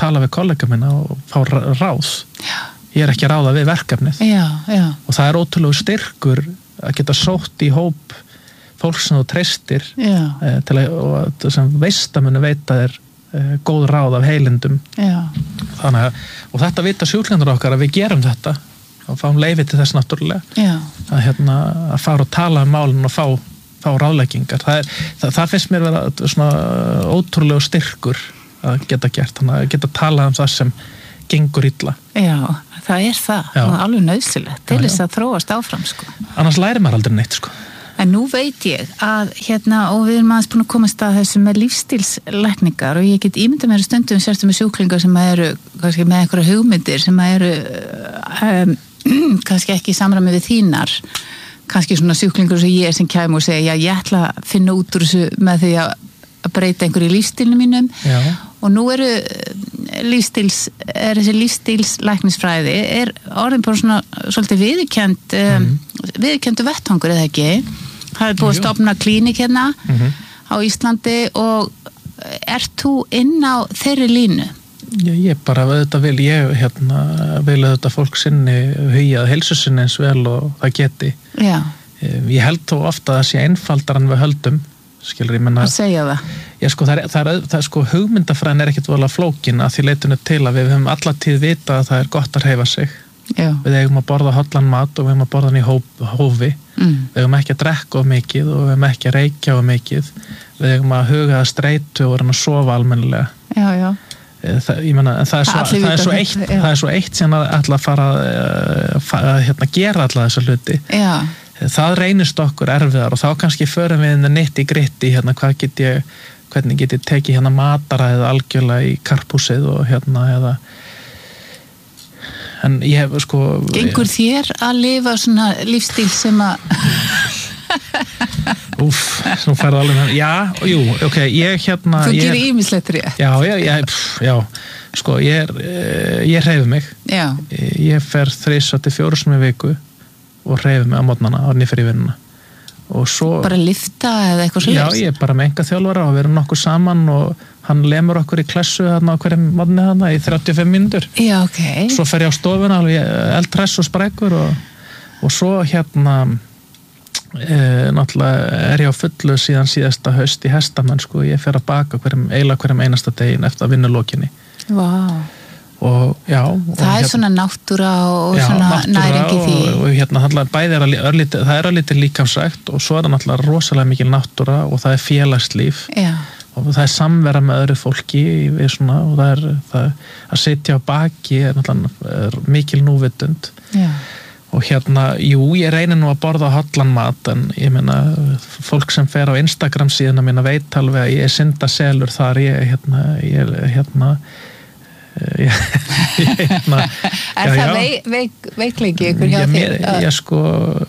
tala við kollega minna og fá ráð. Já. Ég er ekki að ráða við verkefnið. Já, já. Og það er ótrúlega styrkur að geta sótt í hóp fólk sem þú treystir e, til að, og sem veistamunu veita þér e, góð ráð af heilindum. Já. Þannig að, og þetta vita sjúklingar okkar að við gerum þetta og fáum leyfi til þess náttúrulega. Já. Að, hérna, að fara og tala um málun og fá, fá ráðleggingar. Það, er, það, það finnst mér vera svona ótrúlega styrkur að geta gert, þannig að geta talað um það sem gengur illa. Já, það er það. Já. Og alveg nöðsilegt til þess að þróast áfram, sko. Annars lærir maður aldrei neitt, sko. En nú veit ég að, hérna, og við erum aðeins búin að komast að þessu með lífstílslækningar og ég get ímyndað mér stundum sérstum með sjúklingar sem eru, kannski með einhverja hugmyndir sem eru um, kannski ekki í samræmi við þínar, kannski svona sjúklingur sem ég sem kæm og segja, já, ég ætla að finna út úr þessu með því að breyta einhverju lífstílnum mínum. Já. Og nú eru lífstíls, er þessi lífstílslæknisfræði er orðin bara svona svolítið viðurkennd um, mm. viðurkenndu vettvangur eða ekki. Það er búið að stofna klínik hérna mm-hmm. á Íslandi og ert þú inn á þeirri línu? Já, ég bara auðvitað vil ég hérna, vil auðvitað fólk sinni hugja heilsu sinni eins vel og það geti. Já. Ég held þó ofta að það sé einfaldar en við höldum. Skilur, ég menna, að segja það. Já, sko, það er, það er, það er sko, hugmyndafræðin er ekkert voðalega flókin að því leitinu til að við höfum alla tíð vita að það er gott að hreyfa sig. Já. Við eigum að borða hollan mat og við eigum að borða hann í hóp, hófi. Mm. Við eigum ekki að drekka of mikið og við eigum ekki að reykja of mikið. Við eigum að huga að streitu og að sofa almennilega. Já, já. Það, ég menna, það er svo, það er svo eitt, það er svo eitt sem að ætla að fara að hérna, gera alla þessa hluti. Já. Það reynist okkur erfiðar og þá kannski förum við inn nitt í gritti hérna hvað get ég, hvernig get ég tekið hérna mataræðið algjörlega í karphúsið og hérna eða en ég hef sko Gengur þér að lifa svona lífstíl sem að Úff, nú ferðu alveg já, jú, ok, ég hérna Þú gerir ýmislegt rétt. Já, já, já, pff, já sko, ég er ég hreyfi mig. Já. Ég fer þrisvar til fjórum sinnum í viku og hreyfi mig á mótnana á niður í vinnuna og svo bara lifta eða eitthvað svo já, ég er bara með enga þjálfara og við erum nokkuð saman og hann lemur okkur í klessu þarna á hverjum mótni þarna í þrjátíu og fimm mínútur já, ok svo fer ég á stofuna alveg eldhress og sprækur og, og svo hérna e, náttúrulega er ég á fullu síðan síðasta haust í hestamennsku og ég fer að baka hverjum, eiginlega hverjum einasta degin eftir að vinnulokinni vá wow. Og, já, og það er hérna, svona náttúra og já, svona næringi því og, og hérna bæði er að, örlítið, það er að lítið líkamsrækt og svo er það náttúrulega rosalega mikil náttúra og það er félagslíf já. Og það er samvera með öðru fólki við svona, og það er það, að sitja á baki er náttúrulega er mikil núvitund já. Og hérna, jú, ég reynir nú að borða hollan mat en ég meina fólk sem fer á Instagram síðan að minna veit alveg að ég er syndaselur þar ég hérna, ég er hérna Ég, hérna, er já, það veik, veik, veikleiki ykkur hjá þér? Ég, ég sko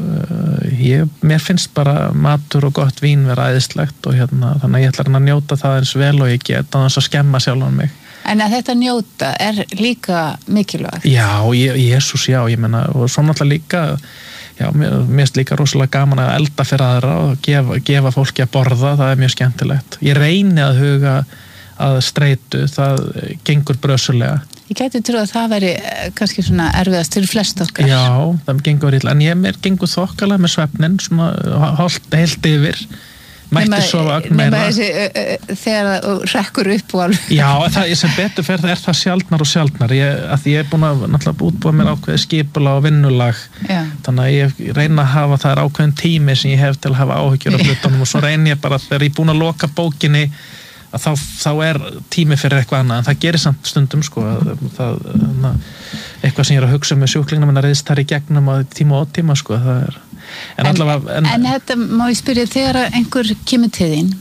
ég, mér finnst bara matur og gott vín vera æðislegt og hérna, þannig að ég ætla að njóta það eins vel og ég get að þess að skemma sjálfan mig. En að þetta njóta er líka mikilvægt? Já, ég, Jesús, já, ég menna og svo náttúrulega líka já, mér, mér finnst líka rosalega gaman að elda fyrir aðra og gefa, gefa fólki að borða, það er mjög skemmtilegt. Ég reyni að huga að streitu, það gengur brösulega. Ég gæti trú að það veri kannski svona erfiðast fyrir flest okkar. Já, það gengur illa, en ég mér gengur þokkalega með svefnin, svona holt heilt yfir, mætti sofa ögn meira. Nefna þessi, þegar það rekkur upp og alveg. Já, það sem betur fer það er það sjaldnar og sjaldnar, ég, að ég er búin að náttúrulega útbúa mér ákveðið skipulag og vinnulag, Já. Þannig að ég reyna að hafa það er ákveðin tími sem ég hef til að hafa áhyggjur af hlutunum og svo reyni ég bara þegar ég er búin að loka bókinni að þá, þá er tími fyrir eitthvað annað en það gerir samt stundum sko það, na, eitthvað sem ég er að hugsa með sjúklingnum en að reyðist þar í gegnum á tíma og tíma sko það er en, en, allavega, en, en þetta má ég spyrja þegar einhver kemur til þín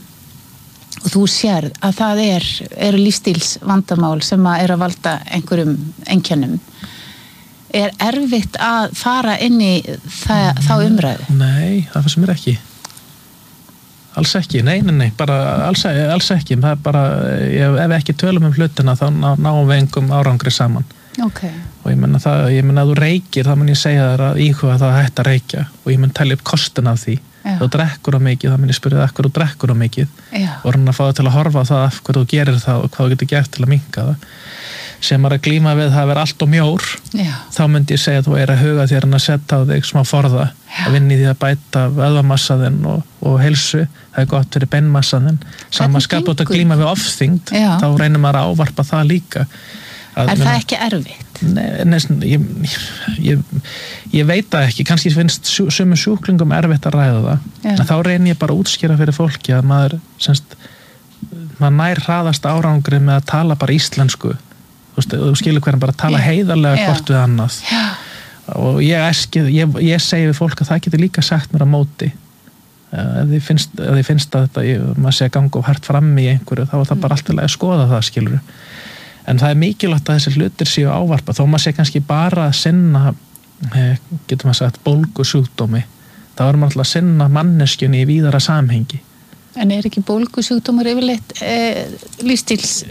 og þú sérð að það er eru lífstíls vandamál sem að er að valda einhverjum einkennum er erfitt að fara inn í það, þá umræðu? Nei, það fannst mér ekki alls ekki, nei, nei, nei, bara alls, alls ekki, það er bara ef við ekki tölum um hlutina þá ná, náum við engum árangri saman okay. og ég menna það, ég menna að þú reykir þá mun ég segja þér að íhuga það að hætta að reykja og ég mun telja upp kostin af því Já. Þú drekkur á mikið, þá minn ég spyrja það hverju þú drekkur á mikið Já. og hann að fá það til að horfa á það af hverju þú gerir það og hvað þú getur gert til að minnka það sem er að glíma við það að vera allt og mjór Já. þá myndi ég segja að þú er að huga þér en að setja á þig smá forða Já. Að vinna í því að bæta vöðvamassaðinn og, og heilsu, það er gott fyrir beinmassaðinn sama skap út að glíma við ofþyngd þá reynir maður að ávarpa það líka að, Er það ekki erfitt? Nei, neðsn, ég, ég, ég veit það ekki, kannski finnst sömu sjúklingum erfitt að ræða það Já. en þá reynir ég bara að útskýra fyrir fólki að maður, semst, maður nær hraðast árangri með að tala bara íslensku þú, veist, þú skilur hvernig bara að tala Já. heiðarlega Já. hvort við annað Já. og ég, eskið, ég, ég segi við fólk að það getur líka sagt mér á móti ef þið finnst, ef þið finnst að þetta ég, maður sé að ganga of hart fram í einhverju þá er það bara allt til að skoða það skilur en það er mikilvægt að þessi hlutir séu ávarpa þó maður sé kannski bara að sinna getur maður sagt bólgusjúkdómi þá er maður alltaf að sinna manneskjunni í víðara samhengi En er ekki bólgusjúkdómur yfirleitt eh, lífstíls